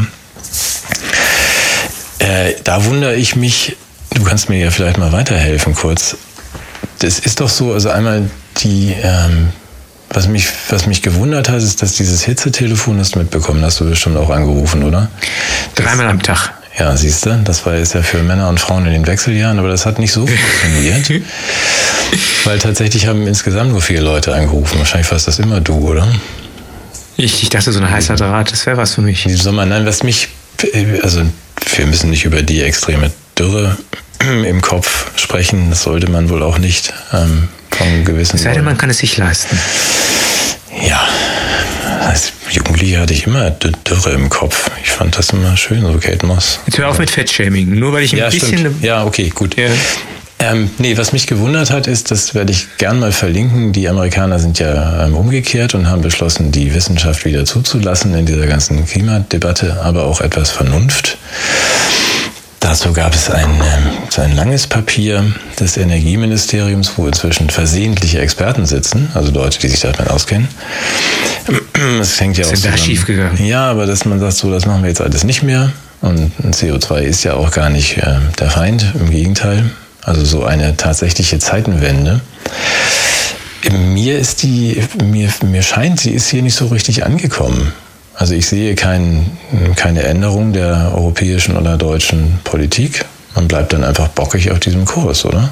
Da wundere ich mich, du kannst mir ja vielleicht mal weiterhelfen kurz. Das ist doch so, also einmal was mich gewundert hat, ist, dass dieses Hitzetelefon, hast du mitbekommen, hast du bestimmt auch angerufen, oder?
3-mal am Tag.
Ja, siehst du, das war jetzt ja für Männer und Frauen in den Wechseljahren, aber das hat nicht so funktioniert. Weil tatsächlich haben insgesamt nur 4 Leute angerufen. Wahrscheinlich warst das immer du, oder?
Ich dachte, so ein heißer Draht, das wäre was für mich.
Nein, wir müssen nicht über die extreme Dürre im Kopf sprechen. Das sollte man wohl auch nicht von gewissen...
Es sei denn, man kann es sich leisten.
Ja, als Jugendlicher hatte ich immer Dürre im Kopf. Ich fand das immer schön, so Kate Moss.
Jetzt hör auf mit Fettshaming, nur weil ich ein bisschen...
Stimmt. Ja, okay, gut. Ja. Was mich gewundert hat, ist, das werde ich gern mal verlinken, die Amerikaner sind ja umgekehrt und haben beschlossen, die Wissenschaft wieder zuzulassen in dieser ganzen Klimadebatte, aber auch etwas Vernunft. Dazu gab es ein langes Papier des Energieministeriums, wo inzwischen versehentliche Experten sitzen, also Leute, die sich damit auskennen. Das hängt ja auch
da schief gegangen.
Ja, aber dass man sagt, so, das machen wir jetzt alles nicht mehr. Und CO2 ist ja auch gar nicht der Feind, im Gegenteil. Also so eine tatsächliche Zeitenwende. Mir scheint, sie ist hier nicht so richtig angekommen. Also ich sehe keine Änderung der europäischen oder deutschen Politik. Man bleibt dann einfach bockig auf diesem Kurs, oder?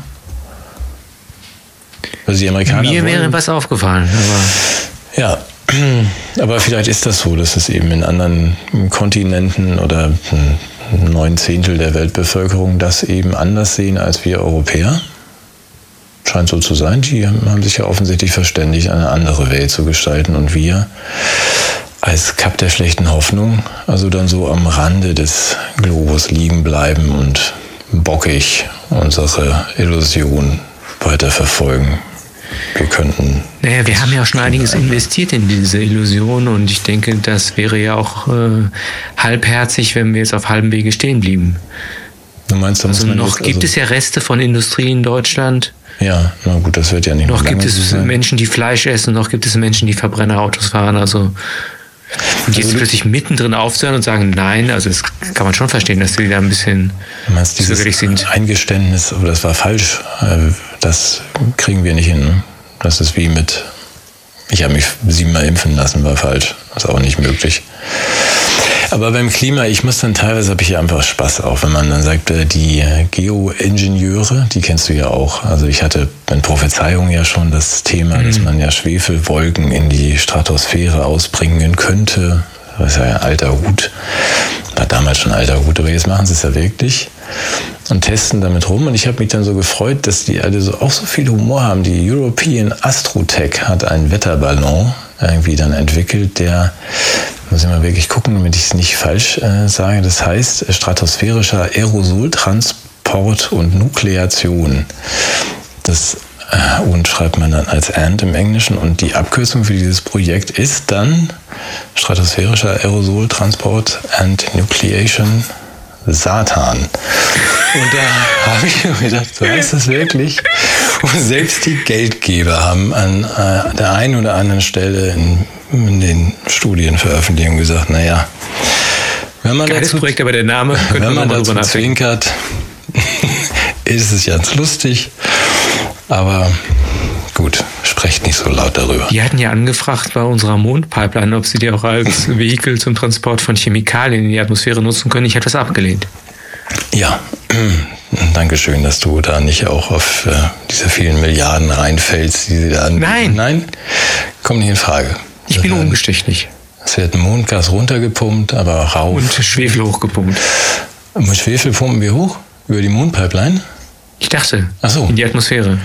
Also die Amerikaner
mir wäre was aufgefallen.
Ja, aber vielleicht ist das so, dass es eben in anderen Kontinenten oder 9/10 der Weltbevölkerung das eben anders sehen als wir Europäer. Scheint so zu sein. Die haben sich ja offensichtlich verständigt, eine andere Welt zu gestalten und wir als Kap der schlechten Hoffnung, also dann so am Rande des Globus liegen bleiben und bockig unsere Illusion weiter verfolgen. Wir könnten...
Naja, wir haben ja auch schon einiges investiert in diese Illusion und ich denke, das wäre ja auch halbherzig, wenn wir jetzt auf halbem Wege stehen blieben.
Du meinst,
gibt es ja Reste von Industrie in Deutschland.
Ja, na gut, das wird ja nicht
noch gibt es Menschen, die Fleisch essen, noch gibt es Menschen, die Verbrennerautos fahren, also... Und jetzt plötzlich mittendrin aufzuhören und sagen, nein, also das kann man schon verstehen, dass die da ein bisschen
zögerlich sind. Eingeständnis, aber das war falsch, das kriegen wir nicht hin. Ne? Das ist wie mit, ich habe mich 7-mal impfen lassen, war falsch. Das ist auch nicht möglich. Aber beim Klima, teilweise habe ich ja einfach Spaß auch, wenn man dann sagt, die Geoingenieure, die kennst du ja auch. Also ich hatte bei Prophezeiungen ja schon das Thema, dass man ja Schwefelwolken in die Stratosphäre ausbringen könnte. Das ist ja ein alter Hut. War damals schon ein alter Hut, aber jetzt machen sie es ja wirklich und testen damit rum. Und ich habe mich dann so gefreut, dass die alle auch so viel Humor haben. Die European Astrotech hat einen Wetterballon irgendwie dann entwickelt, der, muss ich mal wirklich gucken, damit ich es nicht falsch sage, das heißt stratosphärischer Aerosoltransport und Nukleation. Das und schreibt man dann als AND im Englischen. Und die Abkürzung für dieses Projekt ist dann stratosphärischer Aerosoltransport and Nucleation Satan. Und da habe ich mir gedacht, so heißt das wirklich? Und selbst die Geldgeber haben an der einen oder anderen Stelle in den Studienveröffentlichungen gesagt, naja, wenn man
dazu Projekt, aber der Name,
wenn man dazu zwinkert, ist es ganz lustig. Aber gut, sprecht nicht so laut darüber.
Die hatten ja angefragt bei unserer Mondpipeline, ob sie die auch als Vehikel zum Transport von Chemikalien in die Atmosphäre nutzen können. Ich hätte das abgelehnt.
Ja, danke schön, dass du da nicht auch auf diese vielen Milliarden reinfällst, die sie da anbieten.
Nein.
Nein, kommt nicht in Frage.
Ich bin unbestechlich.
Es wird Mondgas runtergepumpt, aber rauf.
Und Schwefel hochgepumpt.
Und mit Schwefel pumpen wir hoch? Über die Mondpipeline?
Ich dachte,
ach so.
In die Atmosphäre.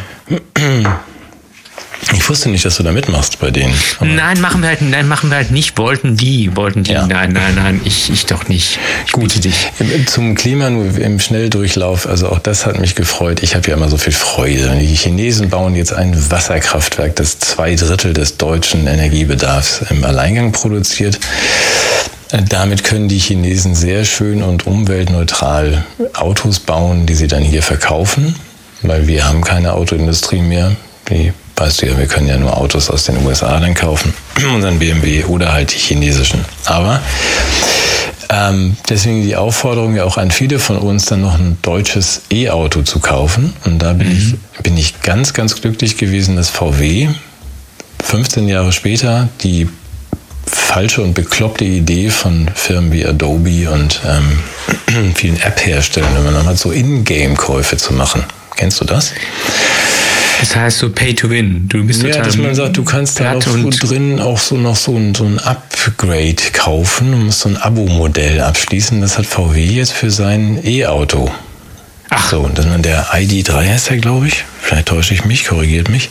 Ich wusste nicht, dass du da mitmachst bei denen.
Nein, machen wir halt nicht. Wollten die. Ja. Nein, ich doch nicht.
Gut, dich. Zum Klima nur im Schnelldurchlauf, also auch das hat mich gefreut. Ich habe ja immer so viel Freude. Die Chinesen bauen jetzt ein Wasserkraftwerk, das 2/3 des deutschen Energiebedarfs im Alleingang produziert. Damit können die Chinesen sehr schön und umweltneutral Autos bauen, die sie dann hier verkaufen, weil wir haben keine Autoindustrie mehr. Weißt du ja, wir können ja nur Autos aus den USA dann kaufen, unseren BMW oder halt die chinesischen. Aber deswegen die Aufforderung ja auch an viele von uns, dann noch ein deutsches E-Auto zu kaufen. Und da bin ich ganz, ganz glücklich gewesen, dass VW 15 Jahre später die falsche und bekloppte Idee von Firmen wie Adobe und vielen App-Herstellern, wenn man dann hat, so In-Game-Käufe zu machen. Kennst du das?
Das heißt so Pay to Win. Du bist
ja, dass man sagt, du kannst da auch so drin auch so noch so ein Upgrade kaufen und musst so ein Abo-Modell abschließen. Das hat VW jetzt für sein E-Auto. Ach so, und dann der ID.3 heißt der, glaube ich. Vielleicht täusche ich mich, korrigiert mich.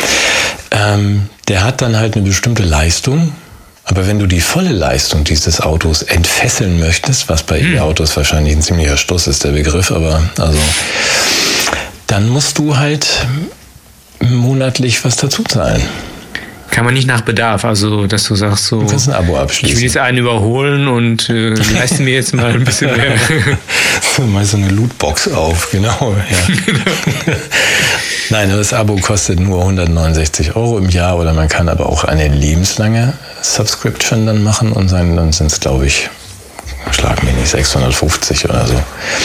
Der hat dann halt eine bestimmte Leistung. Aber wenn du die volle Leistung dieses Autos entfesseln möchtest, was bei E-Autos wahrscheinlich ein ziemlicher Stuss ist, der Begriff, aber also, dann musst du halt monatlich was dazu zahlen.
Kann man nicht nach Bedarf, also dass du sagst so,
du kannst ein Abo abschließen.
Ich will jetzt einen überholen und leisten mir jetzt mal ein bisschen mehr.
So, mal so eine Lootbox auf, genau. Ja. Nein, das Abo kostet nur 169 € im Jahr oder man kann aber auch eine lebenslange Subscription dann machen und dann sind es, glaube ich, schlag mich nicht, 650 oder so.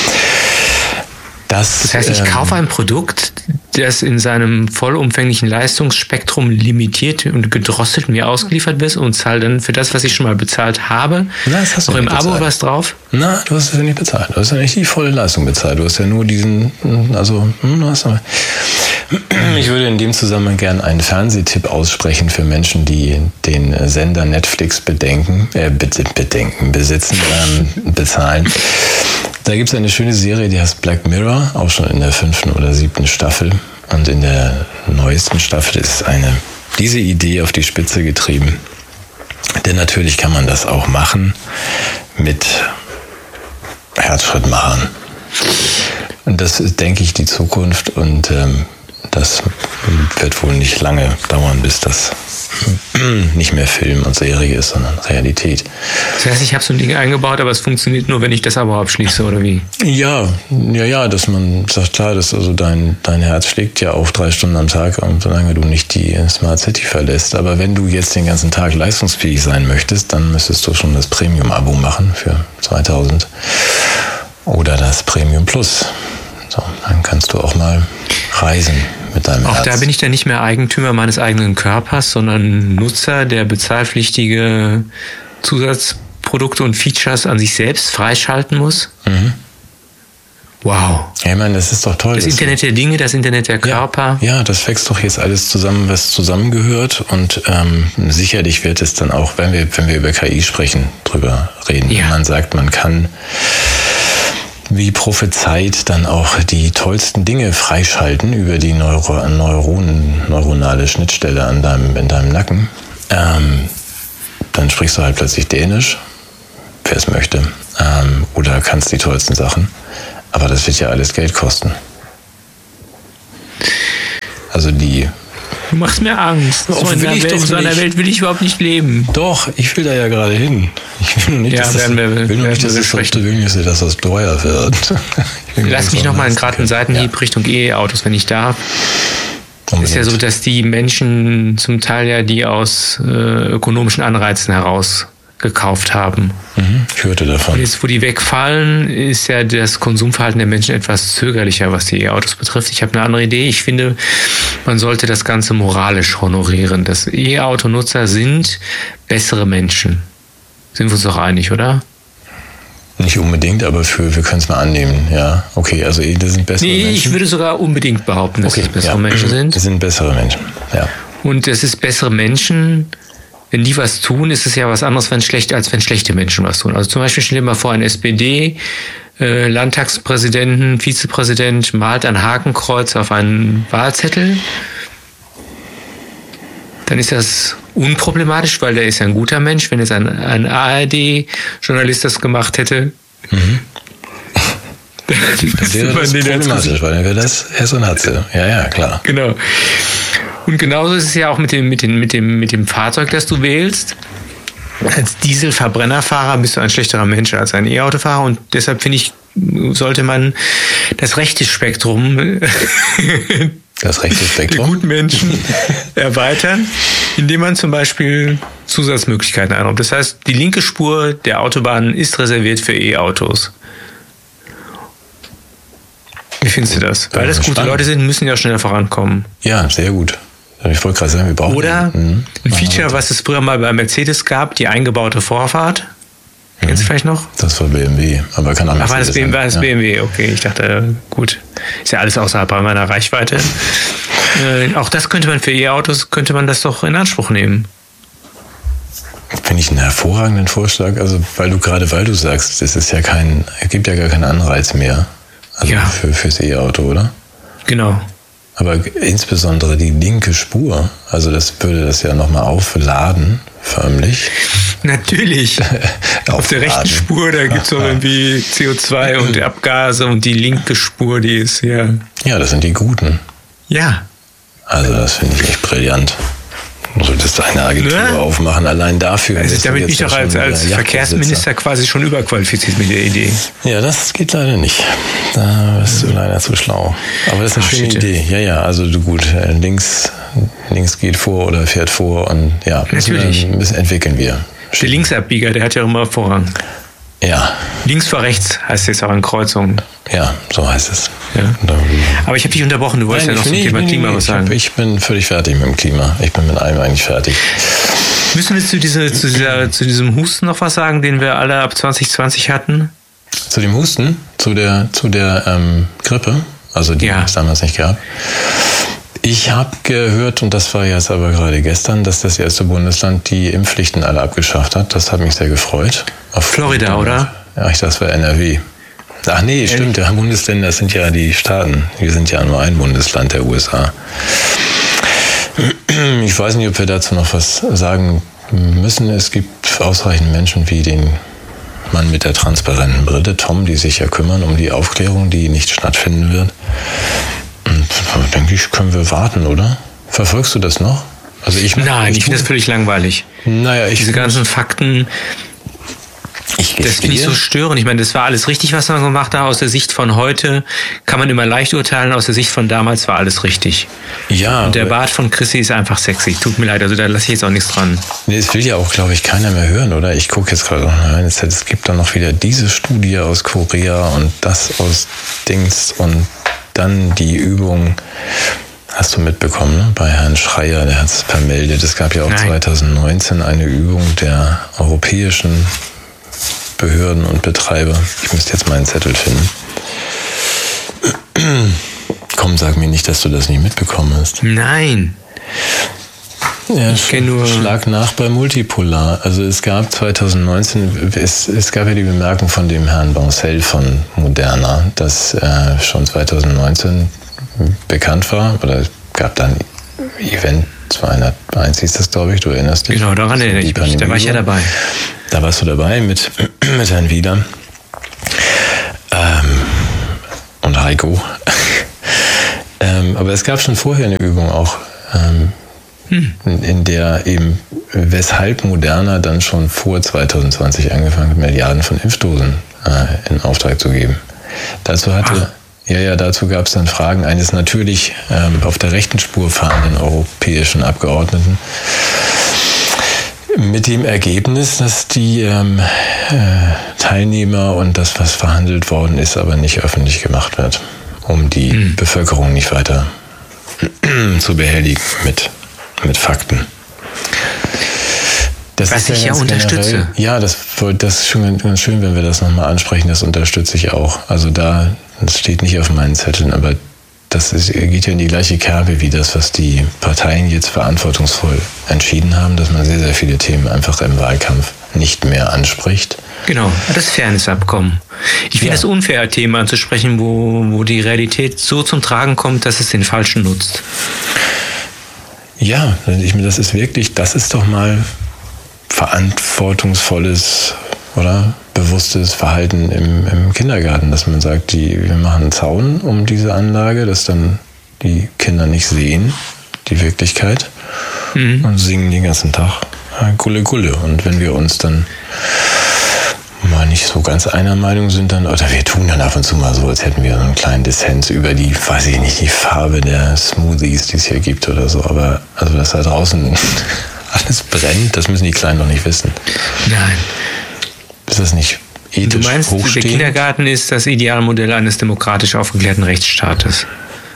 Das heißt, ich kaufe ein Produkt, das in seinem vollumfänglichen Leistungsspektrum limitiert und gedrosselt mir ausgeliefert wird und zahle dann für das, was ich schon mal bezahlt habe,
noch
im Abo was drauf?
Na, du hast es ja nicht bezahlt. Du hast ja nicht die volle Leistung bezahlt. Du hast ja nur diesen, ich würde in dem Zusammenhang gerne einen Fernsehtipp aussprechen für Menschen, die den Sender Netflix besitzen, bezahlen. Da gibt es eine schöne Serie, die heißt Black Mirror, auch schon in der 5. oder 7. Staffel. Und in der neuesten Staffel ist diese Idee auf die Spitze getrieben. Denn natürlich kann man das auch machen mit Herzschrittmachern. Und das ist, denke ich, die Zukunft. Und das wird wohl nicht lange dauern, bis das nicht mehr Film und Serie ist, sondern Realität.
Das heißt, ich habe so ein Ding eingebaut, aber es funktioniert nur, wenn ich das Abo abschließe, oder wie?
Ja, dass man sagt, klar, dass also dein Herz schlägt ja auch 3 Stunden am Tag, und solange du nicht die Smart City verlässt. Aber wenn du jetzt den ganzen Tag leistungsfähig sein möchtest, dann müsstest du schon das Premium-Abo machen für 2000 oder das Premium Plus. So, dann kannst du auch mal reisen mit deinem Herz.
Auch da bin ich dann nicht mehr Eigentümer meines eigenen Körpers, sondern Nutzer, der bezahlpflichtige Zusatzprodukte und Features an sich selbst freischalten muss.
Mhm.
Wow.
Ja, ich meine, das ist doch toll.
Das Internet der Dinge, das Internet der Körper.
Ja, das wächst doch jetzt alles zusammen, was zusammengehört. Und sicherlich wird es dann auch, wenn wir über KI sprechen, drüber reden. Ja. Man sagt, man kann wie prophezeit dann auch die tollsten Dinge freischalten über die neuronale Schnittstelle in deinem Nacken. Dann sprichst du halt plötzlich Dänisch, wer es möchte, oder kannst die tollsten Sachen. Aber das wird ja alles Geld kosten. Also
Du machst mir Angst. So in so einer Welt will ich überhaupt nicht leben.
Doch, ich will da ja gerade hin. Ich will nur nicht, dass das teuer wird.
Lass mich nochmal gerade einen Seitenhieb Richtung E-Autos, wenn ich darf. Es ist ja so, dass die Menschen zum Teil ja die aus ökonomischen Anreizen heraus gekauft haben.
Ich hörte davon.
Und jetzt, wo die wegfallen, ist ja das Konsumverhalten der Menschen etwas zögerlicher, was die E-Autos betrifft. Ich habe eine andere Idee. Ich finde, man sollte das Ganze moralisch honorieren. Dass E-Auto-Nutzer sind bessere Menschen. Sind wir uns doch einig, oder?
Nicht unbedingt, aber wir können es mal annehmen. Ja, okay, also das sind bessere Menschen.
Ich würde sogar unbedingt behaupten, dass es bessere Menschen sind.
Das sind bessere Menschen, ja.
Und es ist bessere Menschen. Wenn die was tun, ist es ja was anderes, als wenn schlechte Menschen was tun. Also zum Beispiel stell dir mal vor, ein SPD-Landtagspräsidenten, Vizepräsident malt ein Hakenkreuz auf einen Wahlzettel. Dann ist das unproblematisch, weil der ist ja ein guter Mensch. Wenn jetzt ein ARD-Journalist das gemacht hätte,
das wäre das problematisch, weil dann wäre das Hess und Hatze. Ja, klar.
Genau. Und genauso ist es ja auch mit dem Fahrzeug, das du wählst. Als Dieselverbrennerfahrer bist du ein schlechterer Mensch als ein E-Autofahrer. Und deshalb finde ich, sollte man das rechte Spektrum der guten Menschen erweitern, indem man zum Beispiel Zusatzmöglichkeiten einräumt. Das heißt, die linke Spur der Autobahn ist reserviert für E-Autos. Wie findest du das? Weil das gute Leute sind, müssen ja schneller vorankommen.
Ja, sehr gut. Ich wollte gerade sagen, wir brauchen...
Oder ein Feature, was es früher mal bei Mercedes gab, die eingebaute Vorfahrt. Kennst du vielleicht noch?
Das war BMW, aber kann auch Mercedes sein.
War das BMW? Okay, ich dachte, gut. Ist ja alles außerhalb meiner Reichweite. Auch das könnte man für E-Autos, könnte man das doch in Anspruch nehmen.
Finde ich einen hervorragenden Vorschlag. Also, weil du sagst, es gibt ja gar keinen Anreiz mehr. Also fürs E-Auto, oder?
Genau.
Aber insbesondere die linke Spur, also das würde das ja nochmal aufladen, förmlich.
Natürlich. Auf der rechten Spur, da gibt es auch irgendwie CO2 und Abgase, und die linke Spur, die ist ja...
Ja, das sind die Guten.
Ja.
Also das finde ich echt brillant. Du solltest eine Agentur aufmachen, allein dafür.
Also damit bin ich doch als Verkehrsminister quasi schon überqualifiziert mit der Idee.
Ja, das geht leider nicht. Da bist du leider zu schlau. Aber das ist eine schöne Idee. Ja, also gut, links geht vor oder fährt vor, und ja,
natürlich.
Entwickeln wir.
Der Linksabbieger, der hat ja immer Vorrang.
Ja.
Links vor rechts heißt jetzt auch an Kreuzungen.
Ja, so heißt es.
Ja. Aber ich habe dich unterbrochen, du wolltest ja noch zum Thema Klima was sagen.
Ich bin völlig fertig mit dem Klima. Ich bin mit allem eigentlich fertig.
Müssen wir zu diesem Husten noch was sagen, den wir alle ab 2020 hatten?
Zu dem Husten? Zu der Grippe? Also die es damals nicht gab. Ich habe gehört, und das war jetzt aber gerade gestern, dass das erste Bundesland die Impfpflichten alle abgeschafft hat. Das hat mich sehr gefreut.
Florida, oder?
Ja, das war NRW. Ach nee, stimmt, ja, Bundesländer sind ja die Staaten. Wir sind ja nur ein Bundesland der USA. Ich weiß nicht, ob wir dazu noch was sagen müssen. Es gibt ausreichend Menschen wie den Mann mit der transparenten Brille, Tom, die sich ja kümmern um die Aufklärung, die nicht stattfinden wird. Und da denke ich, können wir warten, oder? Verfolgst du das noch? Also
Nein, ich finde das völlig langweilig.
Naja,
diese ganzen Fakten, das finde ich so störend. Ich meine, das war alles richtig, was man gemacht hat. Aus der Sicht von heute kann man immer leicht urteilen. Aus der Sicht von damals war alles richtig.
Ja.
Und der Bart von Chrissy ist einfach sexy. Tut mir leid, also da lasse ich jetzt auch nichts dran.
Nee, das will ja auch, glaube ich, keiner mehr hören, oder? Ich gucke jetzt gerade noch rein. Es gibt dann noch wieder diese Studie aus Korea und das aus Dings und dann die Übung. Hast du mitbekommen, ne? Bei Herrn Schreier, der hat es vermeldet. Es gab ja auch 2019 eine Übung der europäischen Behörden und Betreiber. Ich müsste jetzt meinen Zettel finden. Komm, sag mir nicht, dass du das nicht mitbekommen hast.
Nein.
Ja, ich kenne nur Schlag nach bei Multipolar. Also es gab 2019, es gab ja die Bemerkung von dem Herrn Bancel von Moderna, dass schon 2019 bekannt war, oder es gab dann Event 201 hieß das, glaube ich, du erinnerst dich.
Genau, daran erinnere ich mich, da war ich ja dabei.
Da warst du dabei mit Herrn Wieler und Heiko. Aber es gab schon vorher eine Übung auch, in der eben, weshalb Moderna dann schon vor 2020 angefangen hat, Milliarden von Impfdosen in Auftrag zu geben. Dazu gab es dann Fragen eines natürlich auf der rechten Spur fahrenden europäischen Abgeordneten mit dem Ergebnis, dass die Teilnehmer und das, was verhandelt worden ist, aber nicht öffentlich gemacht wird, um die Bevölkerung nicht weiter zu behelligen mit Fakten. Das
was ich ja unterstütze.
Ja, das ist schon ganz schön, wenn wir das nochmal ansprechen. Das unterstütze ich auch. Also das steht nicht auf meinen Zetteln, aber geht ja in die gleiche Kerbe wie das, was die Parteien jetzt verantwortungsvoll entschieden haben, dass man sehr, sehr viele Themen einfach im Wahlkampf nicht mehr anspricht.
Genau, das Fairness-Abkommen. Ich finde es unfair, Themen anzusprechen, wo die Realität so zum Tragen kommt, dass es den Falschen nutzt.
Ja, das ist doch mal verantwortungsvolles oder bewusstes Verhalten im Kindergarten, dass man sagt, wir machen einen Zaun um diese Anlage, dass dann die Kinder nicht sehen, die Wirklichkeit, und singen den ganzen Tag Gulle Gulle. Und wenn wir uns dann mal nicht so ganz einer Meinung sind, oder wir tun dann ab und zu mal so, als hätten wir so einen kleinen Dissens über die Farbe der Smoothies, die es hier gibt oder so, aber also dass da draußen alles brennt, das müssen die Kleinen doch nicht wissen.
Nein.
Ist das nicht ethisch hochstehend? Du meinst,
der Kindergarten ist das Idealmodell eines demokratisch aufgeklärten Rechtsstaates?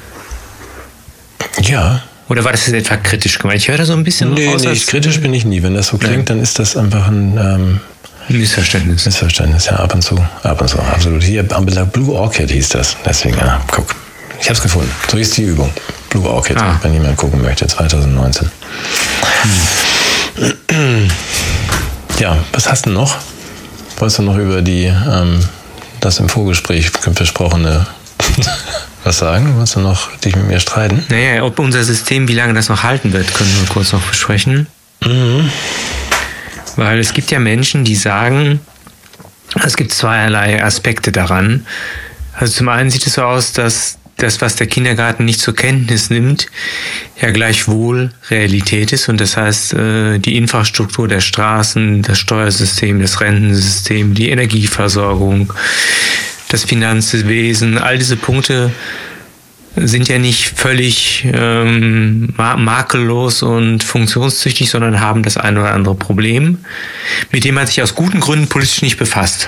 Ja.
Oder war das jetzt etwa kritisch gemeint? Ich höre da so ein bisschen raus.
Nee, kritisch bin ich nie. Wenn das so klingt, dann ist das einfach ein
Missverständnis.
Ja, ab und zu, absolut. Hier, Blue Orchid hieß das. Deswegen, guck. Ich habe es gefunden. So ist die Übung. Blue Orchid, wenn jemand gucken möchte, 2019. Ja, was hast du noch? Wolltest du noch über das im Vorgespräch besprochene was sagen? Wolltest du noch dich mit mir streiten?
Naja, ob unser System, wie lange das noch halten wird, können wir kurz noch besprechen. Weil es gibt ja Menschen, die sagen, es gibt zweierlei Aspekte daran. Also zum einen sieht es so aus, dass das, was der Kindergarten nicht zur Kenntnis nimmt, ja gleichwohl Realität ist. Und das heißt, die Infrastruktur der Straßen, das Steuersystem, das Rentensystem, die Energieversorgung, das Finanzwesen, all diese Punkte sind ja nicht völlig makellos und funktionstüchtig, sondern haben das ein oder andere Problem, mit dem man sich aus guten Gründen politisch nicht befasst.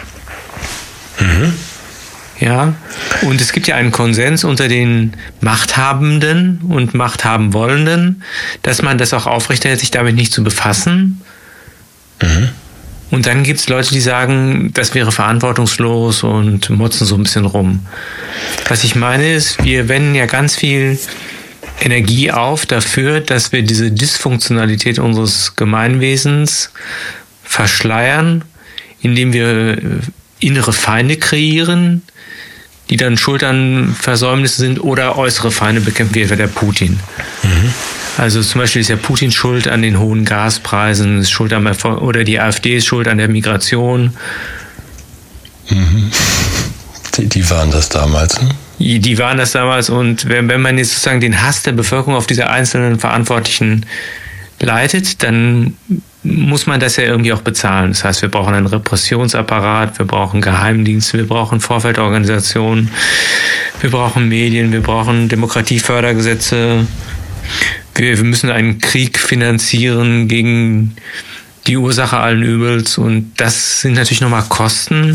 Ja, und es gibt ja einen Konsens unter den Machthabenden und Machthabenwollenden, dass man das auch aufrechterhält, sich damit nicht zu befassen. Und dann gibt es Leute, die sagen, das wäre verantwortungslos und motzen so ein bisschen rum. Was ich meine ist, wir wenden ja ganz viel Energie auf dafür, dass wir diese Dysfunktionalität unseres Gemeinwesens verschleiern, indem wir innere Feinde kreieren, die dann schuld an Versäumnissen sind, oder äußere Feinde bekämpfen, wie etwa der Putin. Also zum Beispiel ist ja Putin schuld an den hohen Gaspreisen, ist schuld oder die AfD ist schuld an der Migration.
Die waren das damals, ne?
Die waren das damals, und wenn man jetzt sozusagen den Hass der Bevölkerung auf diese einzelnen Verantwortlichen leitet, dann muss man das ja irgendwie auch bezahlen. Das heißt, wir brauchen einen Repressionsapparat, wir brauchen Geheimdienste, wir brauchen Vorfeldorganisationen, wir brauchen Medien, wir brauchen Demokratiefördergesetze. Wir müssen einen Krieg finanzieren gegen die Ursache allen Übels, und das sind natürlich nochmal Kosten,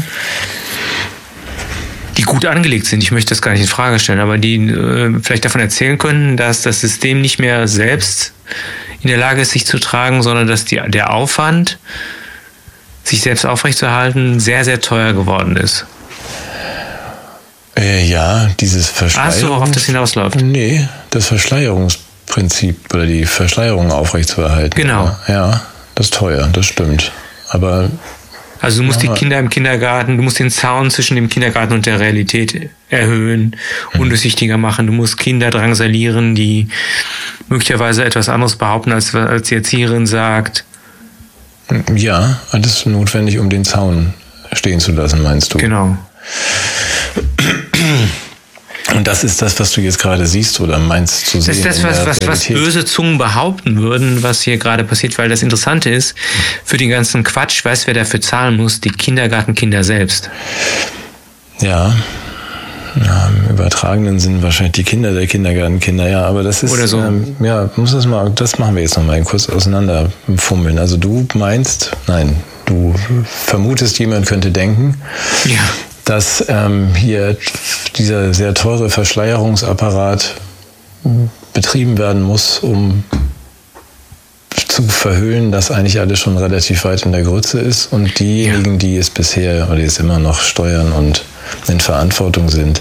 die gut angelegt sind. Ich möchte das gar nicht in Frage stellen, aber die vielleicht davon erzählen können, dass das System nicht mehr selbst in der Lage ist, sich zu tragen, sondern dass der Aufwand, sich selbst aufrechtzuerhalten, sehr, sehr teuer geworden ist.
Ja, dieses Verschleierung.
Weißt du, worauf das hinausläuft?
Nee, das Verschleierungsprinzip oder die Verschleierung aufrechtzuerhalten.
Genau.
Ja, das ist teuer, das stimmt. Aber
also du musst die Kinder im Kindergarten, du musst den Zaun zwischen dem Kindergarten und der Realität erhöhen, undurchsichtiger machen. Du musst Kinder drangsalieren, die möglicherweise etwas anderes behaupten, als die Erzieherin sagt.
Ja, alles notwendig, um den Zaun stehen zu lassen, meinst du?
Genau.
Und das ist das, was du jetzt gerade siehst oder meinst zu sehen?
Das ist das, was böse Zungen behaupten würden, was hier gerade passiert, weil das Interessante ist, für den ganzen Quatsch, weißt du, wer dafür zahlen muss? Die Kindergartenkinder selbst.
Ja, im übertragenen Sinn wahrscheinlich die Kinder der Kindergartenkinder, ja, aber das ist,
oder so.
Das machen wir jetzt nochmal kurz auseinanderfummeln. Also du vermutest, jemand könnte denken,
ja,
dass hier dieser sehr teure Verschleierungsapparat betrieben werden muss, um zu verhüllen, dass eigentlich alles schon relativ weit in der Grütze ist, und diejenigen, die es bisher oder die es immer noch steuern und in Verantwortung sind,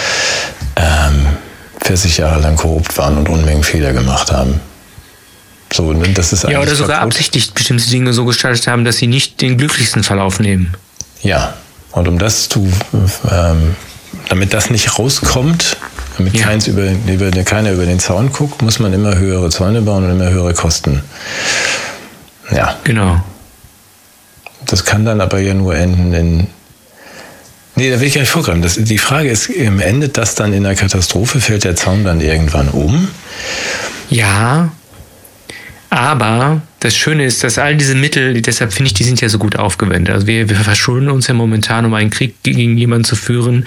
40 Jahre lang korrupt waren und Unmengen Fehler gemacht haben. So, das ist eigentlich
oder sogar
kaputt.
absichtlich bestimmte Dinge so gestaltet haben, dass sie nicht den glücklichsten Verlauf nehmen.
Ja, und um das damit das nicht rauskommt, damit keiner über den Zaun guckt, muss man immer höhere Zäune bauen und immer höhere Kosten. Ja.
Genau.
Das kann dann aber ja nur enden in... Nee, da will ich gar nicht vorgreifen. Die Frage ist, endet das dann in einer Katastrophe? Fällt der Zaun dann irgendwann um?
Ja, aber das Schöne ist, dass all diese Mittel, deshalb finde ich, die sind ja so gut aufgewendet. Also wir verschulden uns ja momentan, um einen Krieg gegen jemanden zu führen,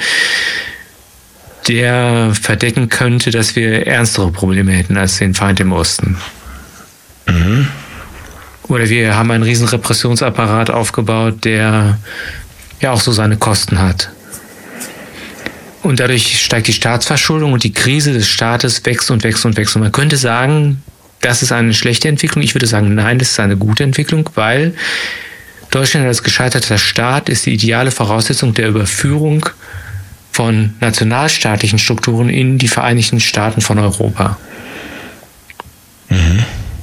der verdecken könnte, dass wir ernstere Probleme hätten als den Feind im Osten.
Mhm.
Oder wir haben einen riesen Repressionsapparat aufgebaut, der ja auch so seine Kosten hat. Und dadurch steigt die Staatsverschuldung und die Krise des Staates wächst und wächst und wächst. Und man könnte sagen, das ist eine schlechte Entwicklung. Ich würde sagen, nein, das ist eine gute Entwicklung, weil Deutschland als gescheiterter Staat ist die ideale Voraussetzung der Überführung von nationalstaatlichen Strukturen in die Vereinigten Staaten von Europa.
Mhm.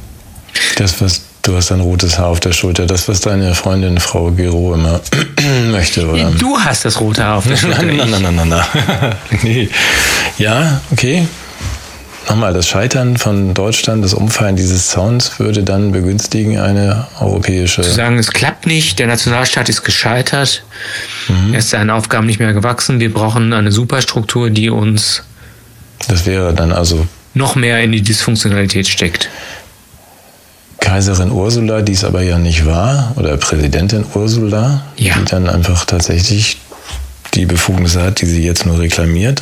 Du hast ein rotes Haar auf der Schulter. Das, was deine Freundin Frau Gero immer möchte, oder?
Du hast das rote Haar auf der Schulter.
Nein. Nee. Ja, okay. Nochmal, das Scheitern von Deutschland, das Umfallen dieses Zauns würde dann begünstigen eine europäische...
Zu sagen, es klappt nicht, der Nationalstaat ist gescheitert, er ist seinen Aufgaben nicht mehr gewachsen, wir brauchen eine Superstruktur, die uns...
Das wäre dann also...
noch mehr in die Dysfunktionalität steckt.
Kaiserin Ursula, die es aber ja nicht war, oder Präsidentin Ursula, die dann einfach tatsächlich die Befugnisse hat, die sie jetzt nur reklamiert.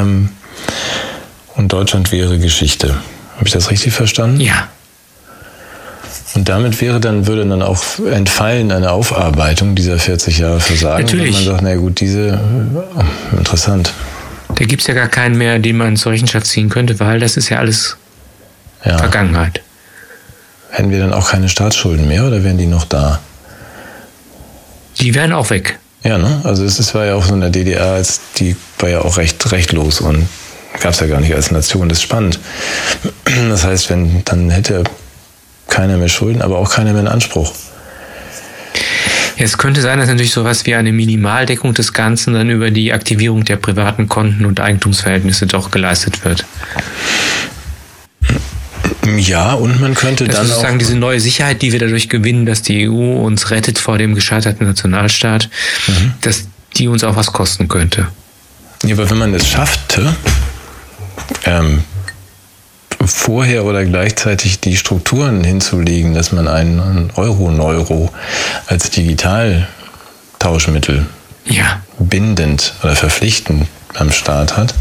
Und Deutschland wäre Geschichte. Habe ich das richtig verstanden?
Ja.
Und damit würde dann auch entfallen eine Aufarbeitung dieser 40 Jahre Versagen.
Natürlich.
Wenn man sagt, na gut, interessant.
Da gibt es ja gar keinen mehr, den man zur Rechenschaft ziehen könnte, weil das ist ja alles Vergangenheit.
Hätten wir dann auch keine Staatsschulden mehr oder wären die noch da?
Die wären auch weg.
Ja, ne? Also es war ja auch so in der DDR, die war ja auch rechtlos und gab es ja gar nicht als Nation. Das ist spannend. Das heißt, dann hätte keiner mehr Schulden, aber auch keiner mehr einen Anspruch.
Ja, es könnte sein, dass natürlich sowas wie eine Minimaldeckung des Ganzen dann über die Aktivierung der privaten Konten und Eigentumsverhältnisse doch geleistet wird.
Ja, und man könnte
das
dann
ist sozusagen diese neue Sicherheit, die wir dadurch gewinnen, dass die EU uns rettet vor dem gescheiterten Nationalstaat, dass die uns auch was kosten könnte.
Ja, aber wenn man es schaffte, vorher oder gleichzeitig die Strukturen hinzulegen, dass man einen Euro-Neuro als Digitaltauschmittel bindend oder verpflichtend am Start hat,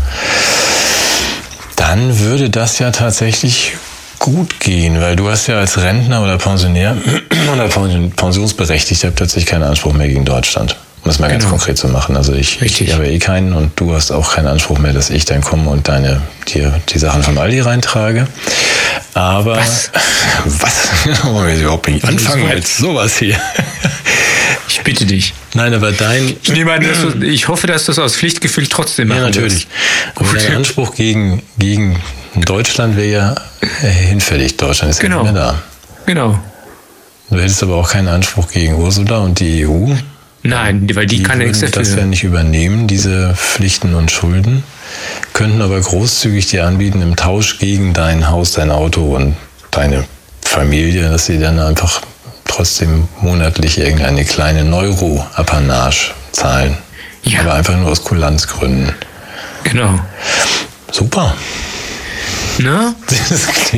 dann würde das ja tatsächlich gut gehen, weil du hast ja als Rentner oder Pensionär oder Pensionsberechtigter plötzlich keinen Anspruch mehr gegen Deutschland. Um es mal ganz konkret zu machen. Also ich habe eh keinen und du hast auch keinen Anspruch mehr, dass ich dann komme und dir die Sachen vom Aldi reintrage. Aber was? Wollen wir überhaupt nicht anfangen mit sowas hier?
Ich bitte dich.
Nein, aber
ich hoffe, dass du das aus Pflichtgefühl trotzdem machst.
Ja, natürlich. Aber dein Anspruch gegen Deutschland wäre ja hinfällig. Deutschland ist ja nicht mehr da.
Genau.
Du hättest aber auch keinen Anspruch gegen Ursula und die EU.
Nein, weil die kann nichts dafür.
Das ja nicht übernehmen, diese Pflichten und Schulden, könnten aber großzügig dir anbieten, im Tausch gegen dein Haus, dein Auto und deine Familie, dass sie dann einfach trotzdem monatlich irgendeine kleine Neuro-Apanage zahlen. Ja. Aber einfach nur aus Kulanzgründen.
Genau.
Super.
Ne?
Das klingt